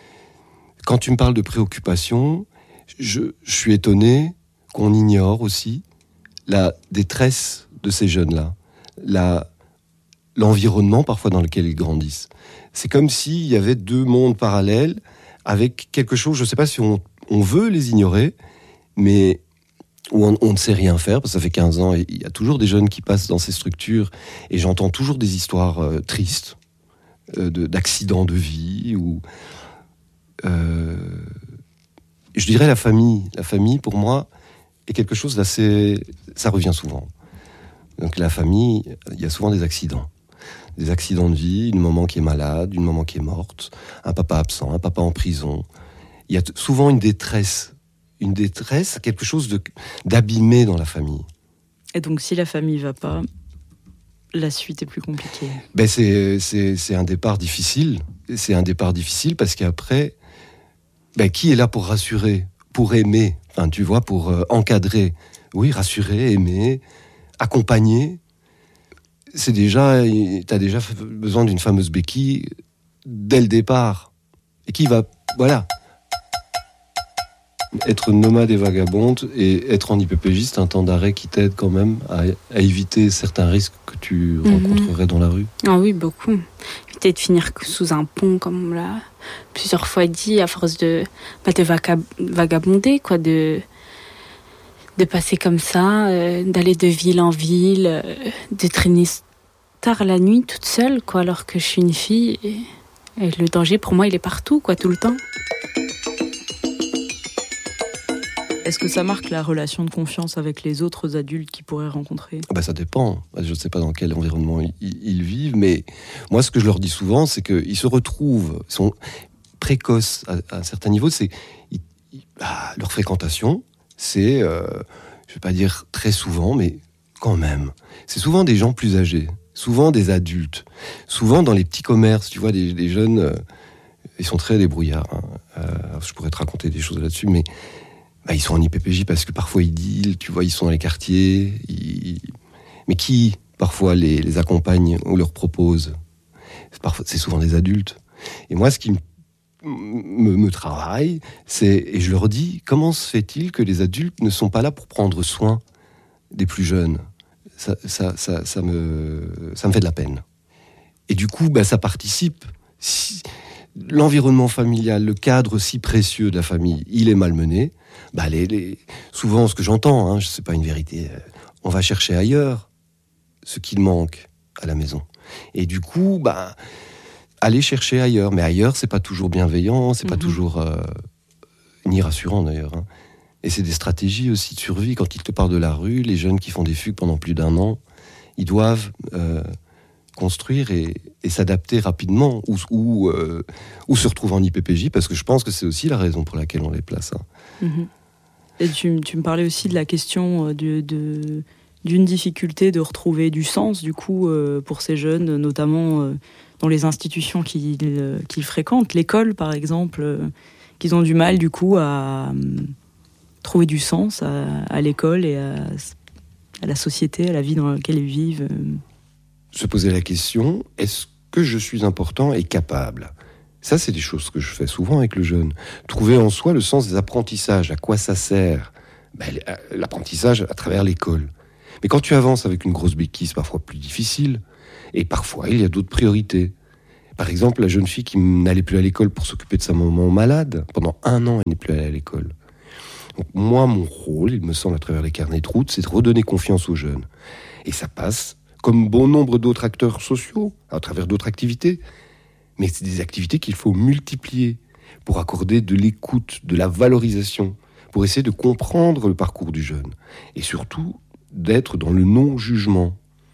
quand tu me parles de préoccupations, je, je suis étonné qu'on ignore aussi la détresse de ces jeunes-là. La, l'environnement parfois dans lequel ils grandissent. C'est comme s'il y avait deux mondes parallèles avec quelque chose, je ne sais pas si on, on veut les ignorer, mais où on, on ne sait rien faire, parce que ça fait quinze ans, et il y a toujours des jeunes qui passent dans ces structures, et j'entends toujours des histoires euh, tristes, euh, de, d'accidents de vie, ou... Euh, je dirais la famille. La famille, pour moi, est quelque chose d'assez... Ça revient souvent. Donc la famille, il y a souvent des accidents. Des accidents de vie, une maman qui est malade, une maman qui est morte, un papa absent, un papa en prison. Il y a t- souvent une détresse. Une détresse, quelque chose de, d'abîmé dans la famille. Et donc si la famille ne va pas, la suite est plus compliquée. Ben c'est, c'est, c'est un départ difficile. C'est un départ difficile parce qu'après, ben qui est là pour rassurer, pour aimer, enfin tu vois, pour euh, encadrer. Oui, rassurer, aimer... accompagner, c'est déjà, t'as déjà besoin d'une fameuse béquille dès le départ. Et qui va, voilà. Être nomade et vagabonde et être en I P P J, c'est un temps d'arrêt qui t'aide quand même à, à éviter certains risques que tu mm-hmm. rencontrerais dans la rue. Ah oui, beaucoup. Éviter de finir sous un pont, comme on l'a plusieurs fois dit, à force de, bah, de vagab- vagabonder, quoi, de... de passer comme ça, euh, d'aller de ville en ville, euh, de traîner tard la nuit toute seule, quoi, alors que je suis une fille. Et, et le danger, pour moi, il est partout, quoi, tout le temps. Est-ce que ça marque la relation de confiance avec les autres adultes qu'ils pourraient rencontrer ? Ben, ça dépend. Je ne sais pas dans quel environnement ils, ils vivent, mais moi, ce que je leur dis souvent, c'est qu'ils se retrouvent, ils sont précoces à, à un certain niveau. C'est ils, ils, ah, leur fréquentation, c'est, euh, je ne vais pas dire très souvent, mais quand même, c'est souvent des gens plus âgés, souvent des adultes, souvent dans les petits commerces, tu vois, des, des jeunes, euh, ils sont très débrouillards. Hein. Euh, je pourrais te raconter des choses là-dessus, mais bah, ils sont en I P P J parce que parfois ils dealent, tu vois, ils sont dans les quartiers, ils... mais qui parfois les, les accompagne ou leur propose ? C'est, parfois, c'est souvent des adultes. Et moi, ce qui me, me, me travaille, c'est, et je leur dis, comment se fait-il que les adultes ne sont pas là pour prendre soin des plus jeunes ? Ça, ça, ça, ça, me, ça me fait de la peine. Et du coup, bah, ça participe. Si l'environnement familial, le cadre si précieux de la famille, il est malmené, bah, les, les... souvent, ce que j'entends, hein, c'est pas une vérité, on va chercher ailleurs ce qu'il manque à la maison. Et du coup, bah, aller chercher ailleurs. Mais ailleurs, c'est pas toujours bienveillant, c'est mm-hmm. pas toujours... Euh, ni rassurant, d'ailleurs, hein. Et c'est des stratégies aussi de survie. Quand ils te parlent de la rue, les jeunes qui font des fugues pendant plus d'un an, ils doivent euh, construire et, et s'adapter rapidement ou, ou, euh, ou se retrouver en I P P J, parce que je pense que c'est aussi la raison pour laquelle on les place. Hein. Mmh. Et tu, tu me parlais aussi de la question de, de, d'une difficulté de retrouver du sens, du coup, euh, pour ces jeunes, notamment euh, dans les institutions qu'ils, euh, qu'ils fréquentent, l'école par exemple, euh, qu'ils ont du mal du coup à... trouver du sens à, à l'école et à, à la société, à la vie dans laquelle ils vivent. Se poser la question, est-ce que je suis important et capable ? Ça, c'est des choses que je fais souvent avec le jeune. Trouver en soi le sens des apprentissages, à quoi ça sert ? Ben, l'apprentissage à travers l'école. Mais quand tu avances avec une grosse béquille, c'est parfois plus difficile. Et parfois, il y a d'autres priorités. Par exemple, la jeune fille qui n'allait plus à l'école pour s'occuper de sa maman malade. Pendant un an, elle n'est plus allée à l'école. Donc, moi, mon rôle, il me semble, à travers les carnets de route, c'est de redonner confiance aux jeunes. Et ça passe, comme bon nombre d'autres acteurs sociaux, à travers d'autres activités. Mais c'est des activités qu'il faut multiplier pour accorder de l'écoute, de la valorisation, pour essayer de comprendre le parcours du jeune. Et surtout, d'être dans le non-jugement.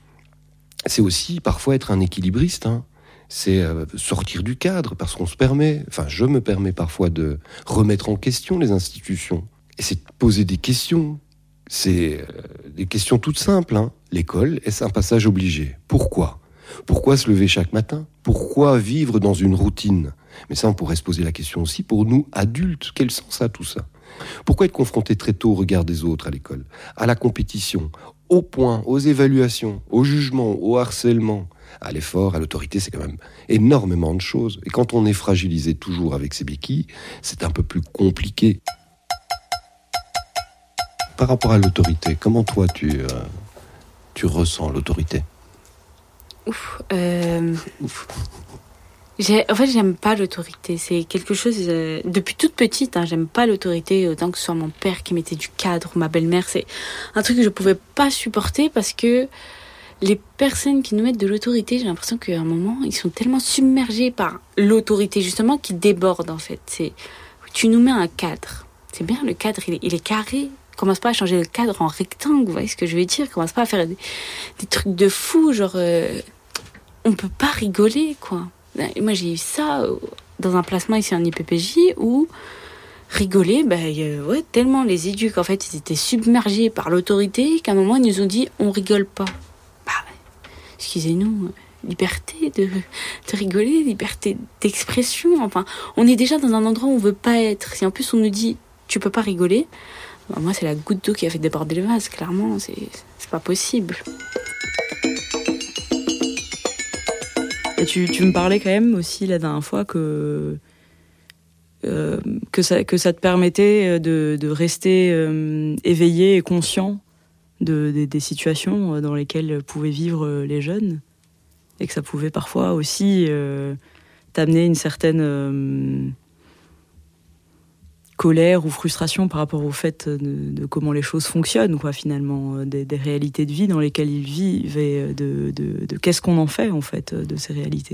C'est aussi, parfois, être un équilibriste, hein. C'est euh, sortir du cadre, parce qu'on se permet, enfin, je me permets parfois de remettre en question les institutions. Et c'est de poser des questions. C'est euh, des questions toutes simples. Hein. L'école, est-ce un passage obligé ? Pourquoi ? Pourquoi se lever chaque matin ? Pourquoi vivre dans une routine ? Mais ça, on pourrait se poser la question aussi pour nous, adultes. Quel sens a tout ça ? Pourquoi être confronté très tôt au regard des autres à l'école ? À la compétition, aux points, aux évaluations, au jugement, au harcèlement, à l'effort, à l'autorité, c'est quand même énormément de choses. Et quand on est fragilisé toujours avec ses béquilles, c'est un peu plus compliqué. Par rapport à l'autorité, comment toi tu, euh, tu ressens l'autorité ? Ouf, euh... Ouf. J'ai, en fait, j'aime pas l'autorité. C'est quelque chose... Euh, depuis toute petite, hein, j'aime pas l'autorité, autant que ce soit mon père qui mettait du cadre ou ma belle-mère. C'est un truc que je pouvais pas supporter parce que les personnes qui nous mettent de l'autorité, j'ai l'impression qu'à un moment, ils sont tellement submergés par l'autorité, justement, qu'ils débordent, en fait. C'est, tu nous mets un cadre. C'est bien, le cadre, il est, il est carré. Commence pas à changer le cadre en rectangle, vous voyez ce que je veux dire ? Commence pas à faire des, des trucs de fou, genre... Euh, on peut pas rigoler, quoi. Moi, j'ai eu ça dans un placement ici en I P P J où rigoler, ben, euh, ouais, tellement les éducs, en fait, ils étaient submergés par l'autorité qu'à un moment, ils nous ont dit « on rigole pas ». Bah, excusez-nous, liberté de, de rigoler, liberté d'expression, enfin, on est déjà dans un endroit où on veut pas être. Si en plus on nous dit « tu peux pas rigoler », bah, moi, c'est la goutte d'eau qui a fait déborder le vase, clairement, c'est, c'est pas possible. Et tu, tu me parlais quand même aussi la dernière fois que, euh, que, ça, que ça te permettait de, de rester euh, éveillé et conscient de, de, des situations dans lesquelles pouvaient vivre les jeunes, et que ça pouvait parfois aussi euh, t'amener une certaine euh, colère ou frustration par rapport au fait de, de comment les choses fonctionnent, quoi, finalement, des, des réalités de vie dans lesquelles ils vivent et de, de, de qu'est-ce qu'on en fait, en fait, de ces réalités.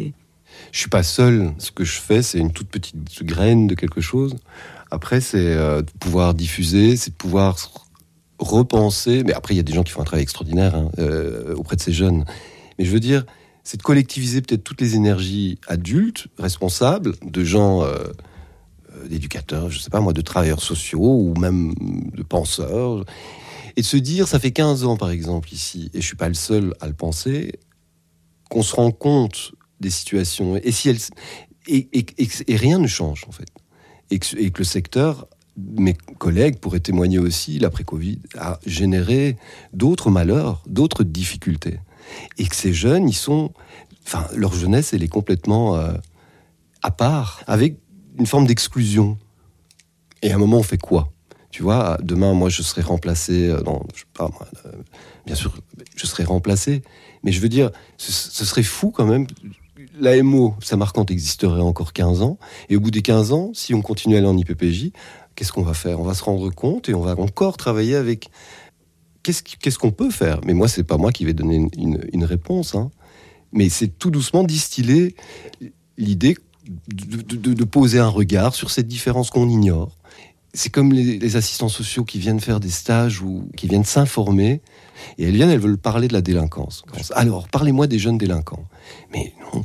Je suis pas seul. Ce que je fais, c'est une toute petite graine de quelque chose. Après, c'est euh, de pouvoir diffuser, c'est de pouvoir repenser. Mais après, il y a des gens qui font un travail extraordinaire hein, euh, auprès de ces jeunes. Mais je veux dire, c'est de collectiviser peut-être toutes les énergies adultes, responsables, de gens, euh, euh, d'éducateurs, je sais pas moi, de travailleurs sociaux ou même de penseurs. Et de se dire, ça fait quinze ans par exemple ici, et je suis pas le seul à le penser, qu'on se rend compte des situations, et, si elles, et, et, et, et rien ne change en fait. Et que, et que le secteur, mes collègues pourraient témoigner aussi, l'après-Covid, a généré d'autres malheurs, d'autres difficultés. Et que ces jeunes, ils sont... Enfin, leur jeunesse, elle est complètement euh, à part, avec une forme d'exclusion. Et à un moment, on fait quoi ? Tu vois, demain, moi, je serai remplacé... Non, je sais pas, moi, euh, bien sûr, je serai remplacé. Mais je veux dire, ce, ce serait fou quand même... L'A M O, Samarcande existerait encore quinze ans. Et au bout des quinze ans, si on continue à aller en I P P J, qu'est-ce qu'on va faire ? On va se rendre compte et on va encore travailler avec... Qu'est-ce, qu'est-ce qu'on peut faire ? Mais moi, c'est pas moi qui vais donner une, une, une réponse. Hein. Mais c'est tout doucement distiller l'idée de, de, de poser un regard sur cette différence qu'on ignore. C'est comme les, les assistants sociaux qui viennent faire des stages ou qui viennent s'informer. Et elles viennent, elles veulent parler de la délinquance. Alors, parlez-moi des jeunes délinquants. Mais non.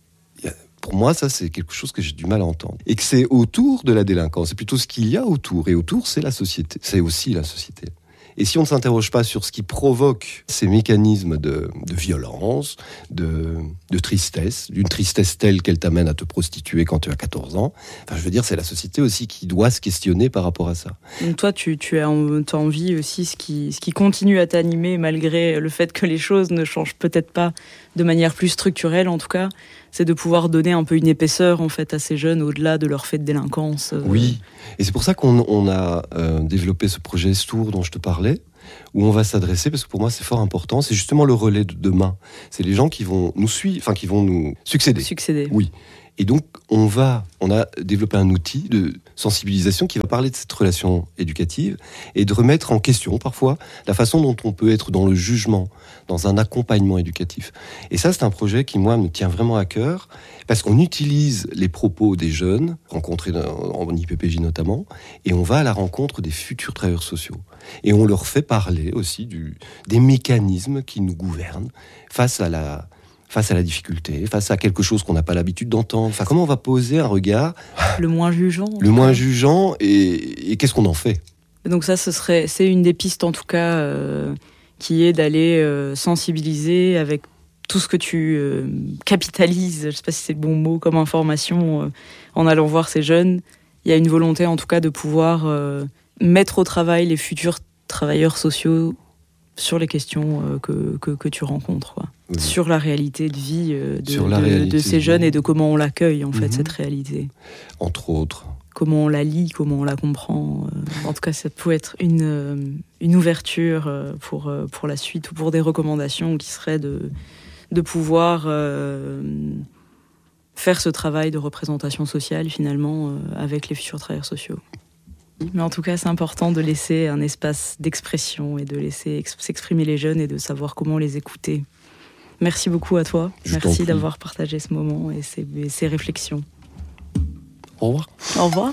Pour moi, ça, c'est quelque chose que j'ai du mal à entendre. Et que c'est autour de la délinquance. C'est plutôt ce qu'il y a autour. Et autour, c'est la société. C'est aussi la société. Et si on ne s'interroge pas sur ce qui provoque ces mécanismes de, de violence, de, de tristesse, d'une tristesse telle qu'elle t'amène à te prostituer quand tu as quatorze ans, enfin, je veux dire, c'est la société aussi qui doit se questionner par rapport à ça. Donc toi, tu, tu as envie aussi, ce qui, ce qui continue à t'animer malgré le fait que les choses ne changent peut-être pas de manière plus structurelle, en tout cas, c'est de pouvoir donner un peu une épaisseur en fait à ces jeunes au-delà de leur fait de délinquance. Euh... Oui, et c'est pour ça qu'on on a euh, développé ce projet Stour dont je te parlais, où on va s'adresser, parce que pour moi c'est fort important, c'est justement le relais de demain. C'est les gens qui vont nous suivre, enfin qui vont nous succéder. Succéder. Oui. Et donc, on va, on a développé un outil de sensibilisation qui va parler de cette relation éducative et de remettre en question, parfois, la façon dont on peut être dans le jugement, dans un accompagnement éducatif. Et ça, c'est un projet qui, moi, me tient vraiment à cœur, parce qu'on utilise les propos des jeunes, rencontrés en I P P J notamment, et on va à la rencontre des futurs travailleurs sociaux. Et on leur fait parler aussi du, des mécanismes qui nous gouvernent face à la... face à la difficulté, face à quelque chose qu'on n'a pas l'habitude d'entendre. Enfin, comment on va poser un regard le moins jugeant, le moins jugeant, et, et qu'est-ce qu'on en fait ? Donc ça, ce serait, c'est une des pistes en tout cas, euh, qui est d'aller euh, sensibiliser avec tout ce que tu euh, capitalises. Je ne sais pas si c'est le bon mot comme information euh, en allant voir ces jeunes. Il y a une volonté en tout cas de pouvoir euh, mettre au travail les futurs travailleurs sociaux sur les questions euh, que, que que tu rencontres, quoi. Oui. Sur la réalité de vie euh, de, de, réalité de ces jeunes et de comment on l'accueille, en fait, mm-hmm. cette réalité. Entre autres. Comment on la lit, comment on la comprend. Euh, en tout cas, ça peut être une, euh, une ouverture euh, pour, euh, pour la suite ou pour des recommandations qui seraient de, de pouvoir euh, faire ce travail de représentation sociale, finalement, euh, avec les futurs travailleurs sociaux. Mais en tout cas, c'est important de laisser un espace d'expression et de laisser ex- s'exprimer les jeunes et de savoir comment les écouter. Merci beaucoup à toi. Je Merci d'avoir partagé ce moment et ces, et ces réflexions. Au revoir. Au revoir.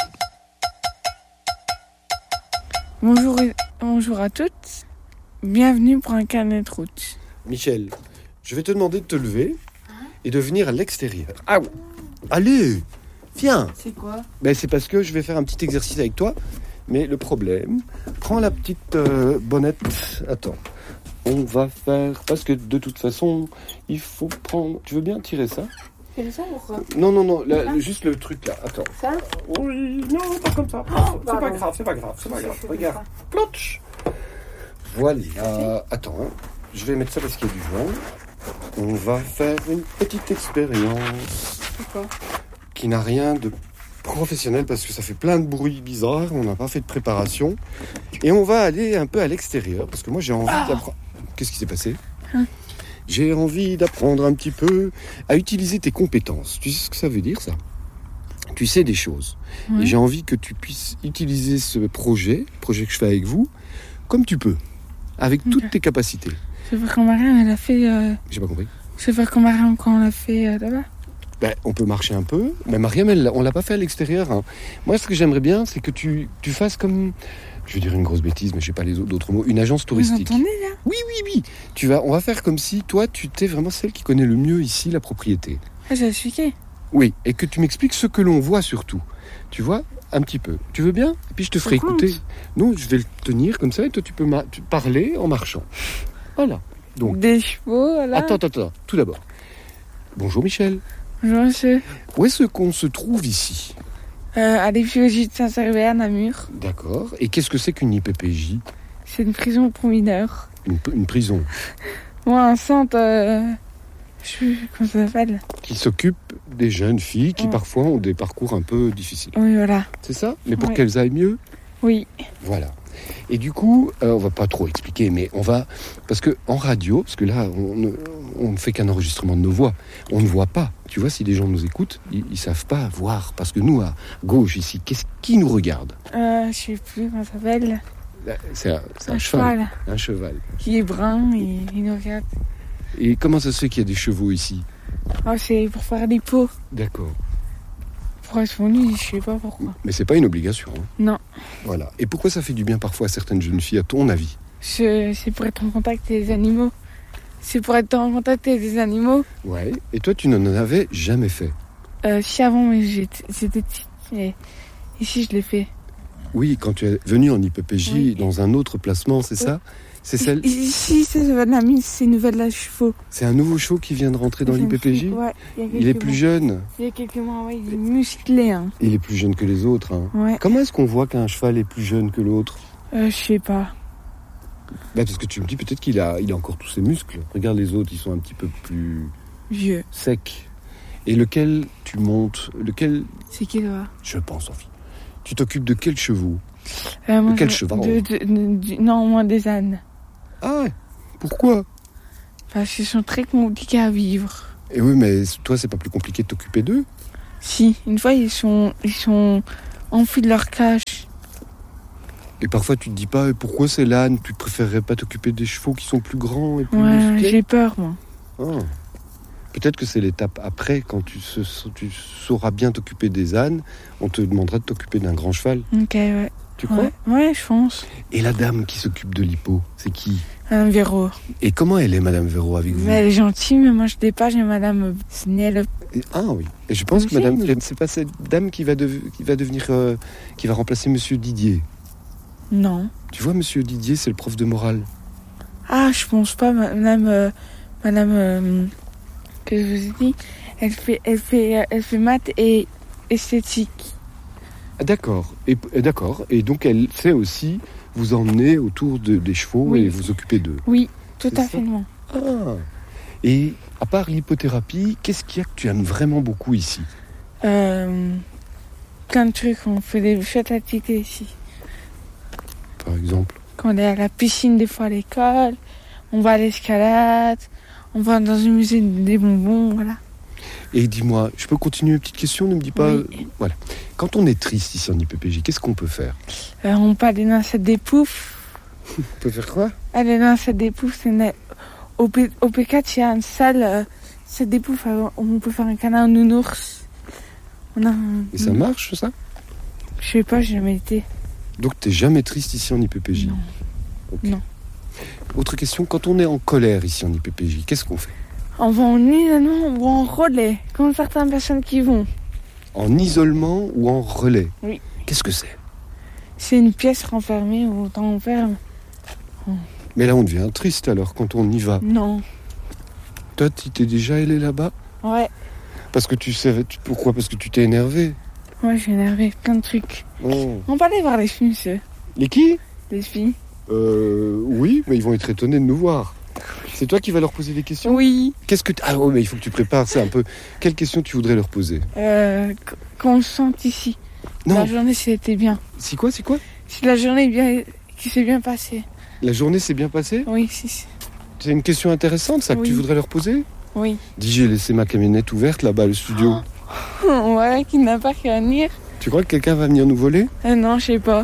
Bonjour, bonjour à toutes. Bienvenue pour un carnet de route. Michel, je vais te demander de te lever et de venir à l'extérieur. Ah, allez, viens. C'est quoi ? Ben, c'est parce que je vais faire un petit exercice avec toi. Mais le problème, prends la petite euh, bonnette. Attends. On va faire... Parce que de toute façon, il faut prendre... Tu veux bien tirer ça ? C'est ça ou quoi ? Non, non, non, là, juste le truc là. Attends. Ça ? Oui, non, pas comme ça. Oh, c'est pas grave, c'est pas grave, c'est pas grave. Regarde. Plotch. Voilà. Attends, hein. Je vais mettre ça parce qu'il y a du vent. On va faire une petite expérience. C'est quoi ? Qui n'a rien de professionnel parce que ça fait plein de bruits bizarres. On n'a pas fait de préparation. Et on va aller un peu à l'extérieur parce que moi j'ai envie ah d'apprendre... Qu'est-ce qui s'est passé ? hein J'ai envie d'apprendre un petit peu à utiliser tes compétences. Tu sais ce que ça veut dire, ça ? Tu sais des choses. Ouais. Et j'ai envie que tu puisses utiliser ce projet, le projet que je fais avec vous, comme tu peux, avec okay. toutes tes capacités. C'est vrai qu'on Marianne, elle a fait... Euh... J'ai pas compris. C'est vrai qu'on Marianne, quand on l'a fait euh, là-bas. Ben, on peut marcher un peu. Mais Mariam, elle, on l'a pas fait à l'extérieur. Hein. Moi, ce que j'aimerais bien, c'est que tu, tu fasses comme... Je vais dire une grosse bêtise, mais je sais pas les autres, d'autres mots. Une agence touristique. Vous entendez, là ? Oui, oui, oui. Tu vas, on va faire comme si, toi, tu étais vraiment celle qui connaît le mieux ici la propriété. Ah, j'ai expliqué. Oui, et que tu m'expliques ce que l'on voit surtout. Tu vois, un petit peu. Tu veux bien ? Et puis je te ferai compte. écouter. Non, je vais le tenir comme ça, et toi, tu peux ma- tu parler en marchant. Voilà. Donc, Des chevaux, voilà. attends, attends, attends. Tout d'abord. Bonjour Michel. Bonjour, monsieur. Où est-ce qu'on se trouve ici ? Euh, à l'I P P J de Saint-Servais à Namur. D'accord. Et qu'est-ce que c'est qu'une I P P J ? C'est une prison pour mineurs. Une, une prison Ou un centre... Euh, je sais plus comment ça s'appelle. qui s'occupe des jeunes filles qui Ouais. parfois ont des parcours un peu difficiles. Oui, voilà. C'est ça ? Mais pour Ouais. qu'elles aillent mieux ? Oui. Voilà. Et du coup, euh, on va pas trop expliquer, mais on va... Parce que en radio, parce que là, on ne, on ne fait qu'un enregistrement de nos voix. On ne voit pas. Tu vois, si les gens nous écoutent, ils, ils savent pas voir. Parce que nous, à gauche, ici, qu'est-ce qui nous regarde ? Euh, je sais plus comment ça s'appelle. Là, C'est un, c'est un Un cheval. cheval. Un cheval. Qui est brun et il nous regarde. Et comment ça se fait qu'il y a des chevaux ici ? Oh, c'est pour faire des pots. D'accord. Pour être venu, je sais pas pourquoi. Mais c'est pas une obligation. Hein. Non. Voilà. Et pourquoi ça fait du bien parfois à certaines jeunes filles, à ton avis ? Je- C'est pour être en contact avec les animaux. C'est pour être en contact avec les animaux. Ouais. Et toi, tu n'en avais jamais fait ? Euh, si avant, mais j'étais j'étais petite. Et ici, je l'ai fait. Oui, quand tu es venu en I P P J Oui. dans un autre placement, c'est ça ? C'est celle. Ici, c'est Vanami, c'est Nouvelle Chevaux. C'est un nouveau show qui vient de rentrer dans l'I P P J ? Ouais, il y a Il est quelques plus mois. jeune. Il y a quelques mois, ouais, il est musclé. Hein. Il est plus jeune que les autres. Hein. Ouais. Comment est-ce qu'on voit qu'un cheval est plus jeune que l'autre ? Euh, je sais pas. Bah, parce que tu me dis peut-être qu'il a, il a encore tous ses muscles. Regarde les autres, ils sont un petit peu plus Vieux. secs. Et lequel tu montes ? Lequel ? C'est qui, toi ? Je pense, Sophie. Tu t'occupes de quels chevaux ? Euh, moi, De quel je- cheval de- de- de- du- Non, moins des ânes. Ah ouais. Pourquoi ? Parce qu'ils sont très compliqués à vivre. Et oui, mais toi, c'est pas plus compliqué de t'occuper d'eux ? Si, une fois, ils sont, ils sont enfuis de leur cage. Et parfois, tu te dis pas, pourquoi c'est l'âne ? Tu préférerais pas t'occuper des chevaux qui sont plus grands et plus Ouais, musclés ? j'ai peur, moi. Ah. Peut-être que c'est l'étape après, quand tu, se- tu sauras bien t'occuper des ânes, on te demandera de t'occuper d'un grand cheval. Ok, ouais. Tu crois ? Ouais, ouais, je pense. Et la dame qui s'occupe de l'hippo, c'est qui ? Un Véro. Et comment elle est, Madame Véro, avec vous ? Mais elle est gentille, mais moi, je n'ai pas, j'ai Madame Snell. Et- Ah oui. Et je pense que Oui, Madame, mais- c'est pas cette dame qui va, dev- qui va devenir, euh, qui va remplacer Monsieur Didier. Non. Tu vois, Monsieur Didier, c'est le prof de morale. Ah, je pense pas, Madame... euh, Madame... euh, que je vous ai dit, elle fait, elle fait, elle fait maths et esthétique. Ah, d'accord. Et, et d'accord. Et donc, elle sait aussi vous emmener autour de, des chevaux Oui. et vous occuper d'eux. Oui, tout C'est à ça. fait. Non. Ah. Et à part l'hypothérapie, qu'est-ce qu'il y a que tu aimes vraiment beaucoup ici ? Euh, plein de trucs, on fait des chouettes activités ici. Par exemple ? Quand on est à la piscine, des fois à l'école, on va à l'escalade, on va dans un musée des bonbons, voilà. Et dis-moi, je peux continuer une petite question ? Ne me dis pas... Oui. euh, Voilà. Quand on est triste ici en I P P J, qu'est-ce qu'on peut faire ? Euh, on peut aller dans cette des poufs. On peut faire quoi ? Aller dans cette des poufs, c'est une- au, P... au P quatre, il y a une salle, euh, cette des poufs, euh, on peut faire un câlin aux nounours. On a un... Et ça marche, ça ? Je sais pas, j'ai jamais été. Donc t'es jamais triste ici en I P P J ? Non. Ok. Non. Autre question, quand on est en colère ici en I P P J, qu'est-ce qu'on fait ? On va en isolement ou en relais, comme certaines personnes qui vont. En isolement ou en relais ? Oui. Qu'est-ce que c'est ? C'est une pièce renfermée ou on enferme. Mais là on devient triste alors quand on y va. Non. Toi tu t'es déjà allé là-bas ? Ouais. Parce que tu sais... tu- Pourquoi ? Parce que tu t'es énervé ? Moi, je suis énervée, plein de trucs. Oh. On va aller voir les filles, monsieur. Les qui ? Les filles. Euh... Oui, mais ils vont être étonnés de nous voir. C'est toi qui vas leur poser des questions ? Oui. Qu'est-ce que... t- Ah ouais, mais il faut que tu prépares ça un peu. Quelles questions tu voudrais leur poser ? Euh, qu- qu'on se sente ici. Non. La journée, c'était bien. C'est quoi, c'est quoi ? Si la journée est bien, qui s'est bien passée. La journée s'est bien passée ? Oui, si, si. C'est une question intéressante, ça, que Oui. tu voudrais leur poser ? Oui. Dis, j'ai laissé ma camionnette ouverte là-bas, le studio. Ouais, qui n'a pas qu'à venir. Tu crois que quelqu'un va venir nous voler ? Euh, non, je sais pas.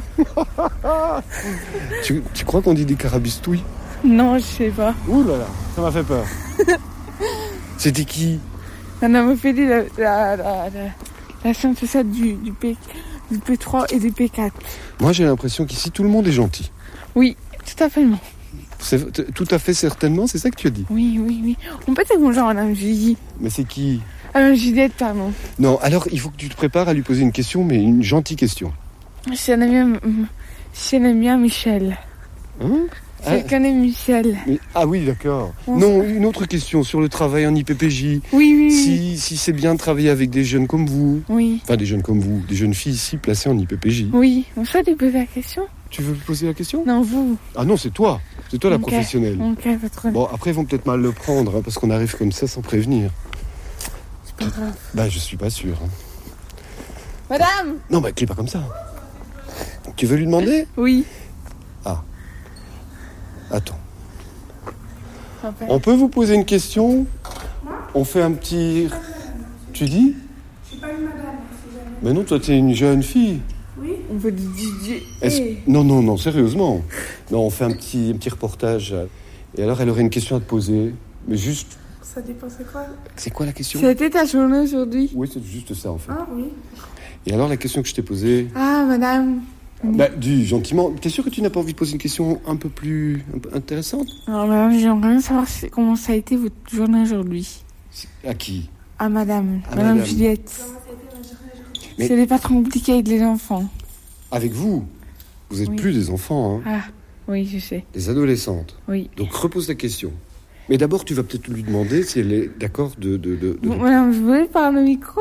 tu, tu crois qu'on dit des carabistouilles ? Non, je sais pas. Ouh là là, ça m'a fait peur. C'était qui ? Madame Ophélie, la, la, la, la, la science sociale du, du, P, du P trois et du P quatre. Moi, j'ai l'impression qu'ici, tout le monde est gentil. Oui, tout à fait. C'est, t- tout à fait certainement, c'est ça que tu as dit? Oui, oui, oui. On peut dire bonjour à Madame Julie. Mais c'est qui? Madame Juliette, pardon. Non, alors, il faut que tu te prépares à lui poser une question, mais une gentille question. Si elle aime bien, si elle aime bien Michel. Hein? Si elle connaît Michel. Mais, ah oui, d'accord. On Non, une autre question sur le travail en I P P J. Oui, oui, si, oui. Si c'est bien de travailler avec des jeunes comme vous. Oui. Enfin, des jeunes comme vous, des jeunes filles ici placées en I P P J. Oui, on peut lui poser la question? Tu veux lui poser la question? Non, vous. Ah non, c'est toi. C'est toi la Okay. professionnelle. Ok, pas trop. Bon, après, ils vont peut-être mal le prendre, hein, parce qu'on arrive comme ça sans prévenir. C'est pas grave. Bah, je suis pas sûr. Hein. Madame! Non, bah, crie pas comme ça. Tu veux lui demander? Oui. Ah. Attends. Enfin. On peut vous poser une question? On fait un petit... Tu dis? Je suis pas une madame. Mais non, toi, t'es une jeune fille. Oui. On veut du D J. Est-ce... Hey. Non, non, non, sérieusement. Non, on fait un petit, un petit reportage. Et alors, elle aurait une question à te poser. Mais juste... Ça dépend, c'est quoi? C'est quoi la question? C'était ta journée aujourd'hui? Oui, c'est juste ça, en fait. Ah oui. Et alors, la question que je t'ai posée... Ah, madame. Bah, dis gentiment. T'es sûr que tu n'as pas envie de poser une question un peu plus un peu intéressante? Alors, madame, j'aimerais bien savoir comment ça a été votre journée aujourd'hui. À qui? À madame. À madame, madame. Juliette. Mais- C'était pas trop compliqué avec les enfants. Avec vous? Vous êtes Oui. plus des enfants, hein? Ah, oui, je sais. Des adolescentes. Oui. Donc repose la question. Mais d'abord, tu vas peut-être lui demander si elle est d'accord de... de, de, de- Bon, madame, vous voulez parler au micro?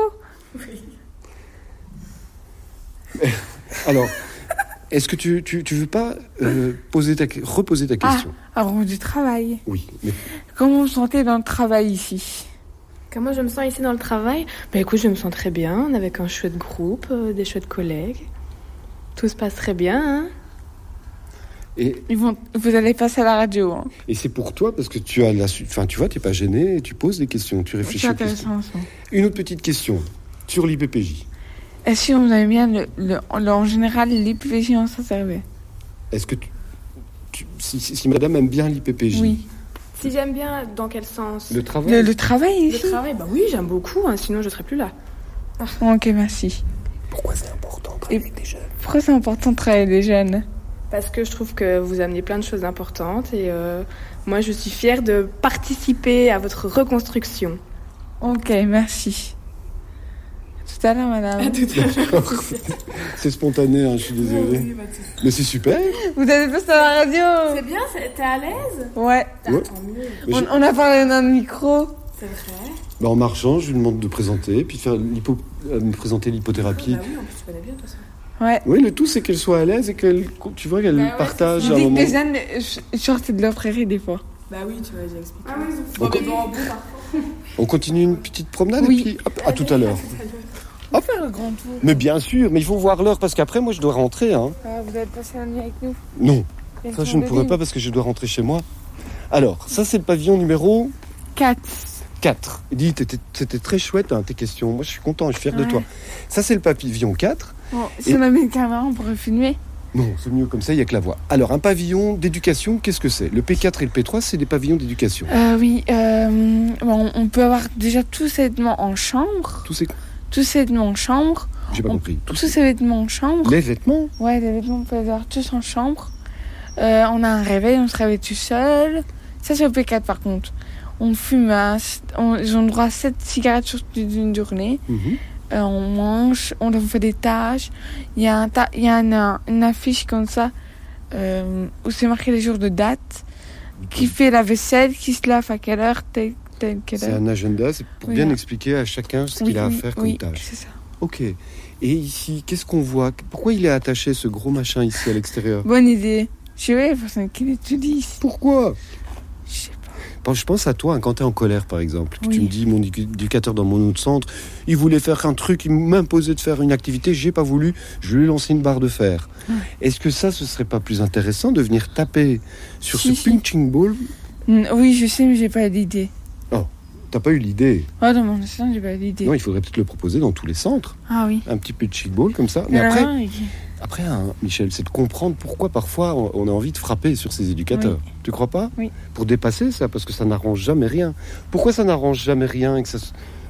Alors, est-ce que tu, tu, tu veux pas euh, poser ta, reposer ta question? Ah, alors du travail. Oui, mais Comment vous vous sentez dans le travail ici? Comment je me sens ici dans le travail? Bah écoute, je me sens très bien, avec un chouette groupe, euh, des chouettes collègues. Tout se passe très bien, hein? et, Ils vont, vous allez passer à la radio. Hein. et c'est pour toi parce que tu as la, su- enfin tu vois, t'es pas gêné, tu poses des questions, tu réfléchis C'est aux questions. intéressant ça. Une autre petite question sur l'I P P J. Est-ce que vous aimez bien le, le, le- en général l'I P P J en Saint-Servais? Est-ce que tu, tu- si, si- si madame aime bien l'I P P J? Oui. Si j'aime bien, dans quel sens? Le travail? Le, le travail Le ici? travail, bah oui, j'aime beaucoup, hein, sinon je serais plus là. Ok, merci. Pourquoi c'est important de travailler Et- avec des jeunes? Pourquoi c'est important de travailler avec des jeunes? Parce que je trouve que vous amenez plein de choses importantes et euh, moi je suis fière de participer à votre reconstruction. Ok, merci. À tout à l'heure, madame. À tout à l'heure. D'accord. C'est spontané, hein, je suis désolé. Mais c'est super. Vous allez passer à la radio? C'est bien, t'es à l'aise? Ouais. Ouais. Tant mieux. Mais On, j'ai- on a parlé dans le micro. C'est vrai. Bah, en marchant, je lui demande de présenter, puis de faire l'hypo... euh, me présenter l'hypothérapie. Bah oui, en plus tu connais bien de toute façon. Ouais. Oui, le tout, c'est qu'elle soit à l'aise et qu'elle, tu vois, qu'elle Bah ouais, partage Je un dis que moment. les jeunes, je- genre, c'est de leur prairie des fois. Bah oui, tu m'as déjà expliqué. Ah oui, On, co- on continue une petite promenade Oui. et puis hop, à tout à l'heure. On va faire le grand tour. Mais bien sûr, mais il faut voir l'heure parce qu'après, moi, je dois rentrer. Hein. Ah, vous allez passer la nuit avec nous? Non, Et ça, le je ne tour de pourrais ligne. pas parce que je dois rentrer chez moi. Alors, ça, c'est le pavillon numéro Quatre. quatre. Dis, t'étais- c'était très chouette, hein, tes questions. Moi, je suis content, je suis fier de Ouais. toi. Ça, c'est le pavillon quatre. Bon, si Et- on avait une caméra, on pourrait filmer. Non, c'est mieux comme ça, il n'y a que la voix. Alors, un pavillon d'éducation, qu'est-ce que c'est? Le P quatre et le P trois, c'est des pavillons d'éducation. Euh, oui, euh, bon, on peut avoir déjà tous ces vêtements en chambre. Tous ces... Tous ces vêtements en chambre. J'ai pas On- compris. Tous Tous ces vêtements en chambre. les vêtements? Ouais, les vêtements, on peut les avoir tous en chambre. Euh, on a un réveil, on se réveille tout seul. Ça, c'est au P quatre par contre. On fume, à, on, ils ont le droit à sept cigarettes sur toute une journée. Mhm. Euh, on mange, on fait des tâches. Il y a, un ta- il y a un- un- une affiche comme ça euh, où c'est marqué les jours de date. Qui fait la vaisselle, qui se lave à quelle heure, telle, telle quelle C'est heure. un agenda, c'est pour Oui, bien là. expliquer à chacun ce Oui, qu'il a à oui, faire comme oui, tâche. c'est ça. Ok. Et ici, qu'est-ce qu'on voit? Pourquoi il est attaché, ce gros machin, ici, à l'extérieur? Bonne idée. Je sais pas, parce qu'il étudie ici. Pourquoi? Je sais pas. Bon, je pense à toi, hein, quand t'es en colère, par exemple, que Oui. tu me dis, mon édu- éducateur dans mon autre centre, il voulait faire un truc, il m'imposait de faire une activité, j'ai pas voulu, je lui ai lancé une barre de fer. Ouais. Est-ce que ça, ce serait pas plus intéressant de venir taper sur Si, ce si. punching ball? Mm, Oui, je sais, mais j'ai pas d'idée. T'as pas eu l'idée? Oh, dans mon instant, j'ai pas d'idée. Non, il faudrait peut-être le proposer dans tous les centres. Ah oui. Un petit punching ball comme ça. Mais Alors, après, hein, après hein, Michel, c'est de comprendre pourquoi parfois on on a envie de frapper sur ces éducateurs. Tu crois pas? Oui. Pour dépasser ça, parce que ça n'arrange jamais rien. Pourquoi ça n'arrange jamais rien et que ça, se-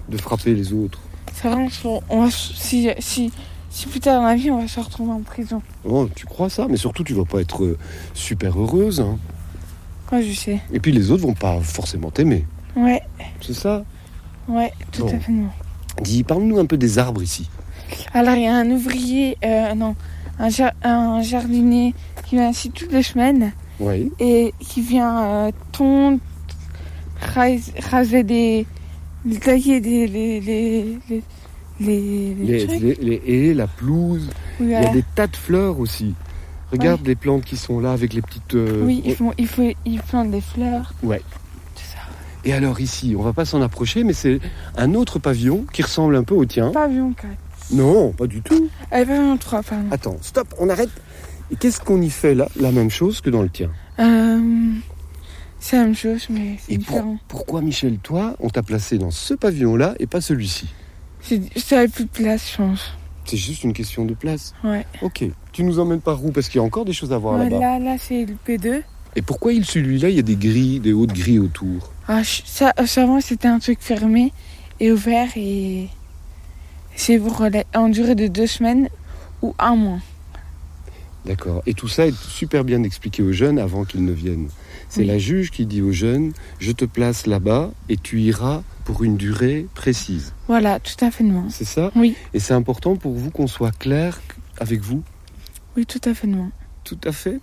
de frapper les autres. C'est vrai, on, on va, si, si, si plus tard dans la vie, on va se retrouver en prison. Oh, tu crois ça? Mais surtout, tu vas pas être euh, super heureuse. Hein. Ouais, je sais. Et puis les autres vont pas forcément t'aimer. Ouais. C'est ça? Ouais, tout bon. à fait. Non. Dis, parle-nous un peu des arbres ici. Alors, il y a un ouvrier, euh, non, un, jar- un jardinier qui vient ici toutes les semaines. Oui. Et qui vient euh, tondre, raser, raser des... tailler des... les... les, les Les, les, les, les, les haies, la pelouse, oui, voilà. Il y a des tas de fleurs aussi. Regarde ouais. les plantes qui sont là avec les petites... Euh... Oui, ils, font, il, faut, ils plantent des fleurs. Ouais. C'est ça. Et alors ici, on va pas s'en approcher, mais c'est un autre pavillon qui ressemble un peu au tien. Pavillon quatre. Non, pas du tout. Euh, pavillon trois, pardon. Attends, stop, on arrête. Et qu'est-ce qu'on y fait là? La même chose que dans le tien? euh, C'est la même chose, mais c'est et différent. Pour, pourquoi, Michel, toi, on t'a placé dans ce pavillon-là et pas celui-ci? Ça avait plus de place, je pense. C'est juste une question de place. Ouais. Ok. Tu nous emmènes par où? Parce qu'il y a encore des choses à voir ouais, là-bas. Là, là, c'est le P deux. Et pourquoi il, celui-là, il y a des grilles, des hautes grilles autour? Ah, ça, avant, c'était un truc fermé et ouvert et c'est pour en durée de deux semaines ou un mois. D'accord. Et tout ça est super bien expliqué aux jeunes avant qu'ils ne viennent. C'est oui. La juge qui dit aux jeunes, je te place là-bas et tu iras pour une durée précise. Voilà, tout à fait non. C'est ça? Oui. Et c'est important pour vous qu'on soit clair avec vous? Oui, tout à fait non. Tout à fait.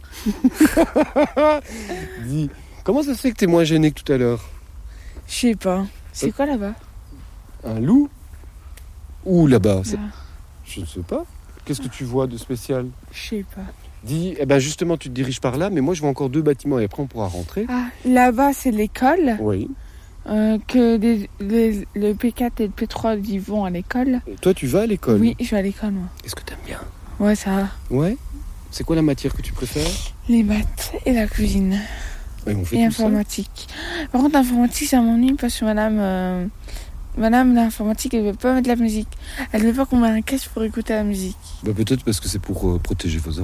Dis, comment ça se fait que t'es moins gêné que tout à l'heure? Je sais pas. C'est quoi là-bas? Un loup? Où là-bas? Là. Je ne sais pas. Qu'est-ce que tu vois de spécial? Je sais pas. Dis, eh ben justement, tu te diriges par là, mais moi je vois encore deux bâtiments et après on pourra rentrer. Ah, là-bas c'est l'école. Oui. Euh, que les, les, le P quatre et le P trois y vont à l'école. Et toi, tu vas à l'école? Oui, je vais à l'école, moi. Est-ce que t'aimes bien? Ouais, ça va. Ouais. C'est quoi la matière que tu préfères? Les maths et la cuisine. Et, on fait et tout informatique. Ça. Par contre, l'informatique, ça m'ennuie parce que madame... Euh, Madame l'informatique, elle ne veut pas mettre la musique. Elle ne veut pas qu'on mette un casque pour écouter la musique. Bah peut-être parce que c'est pour euh, protéger vos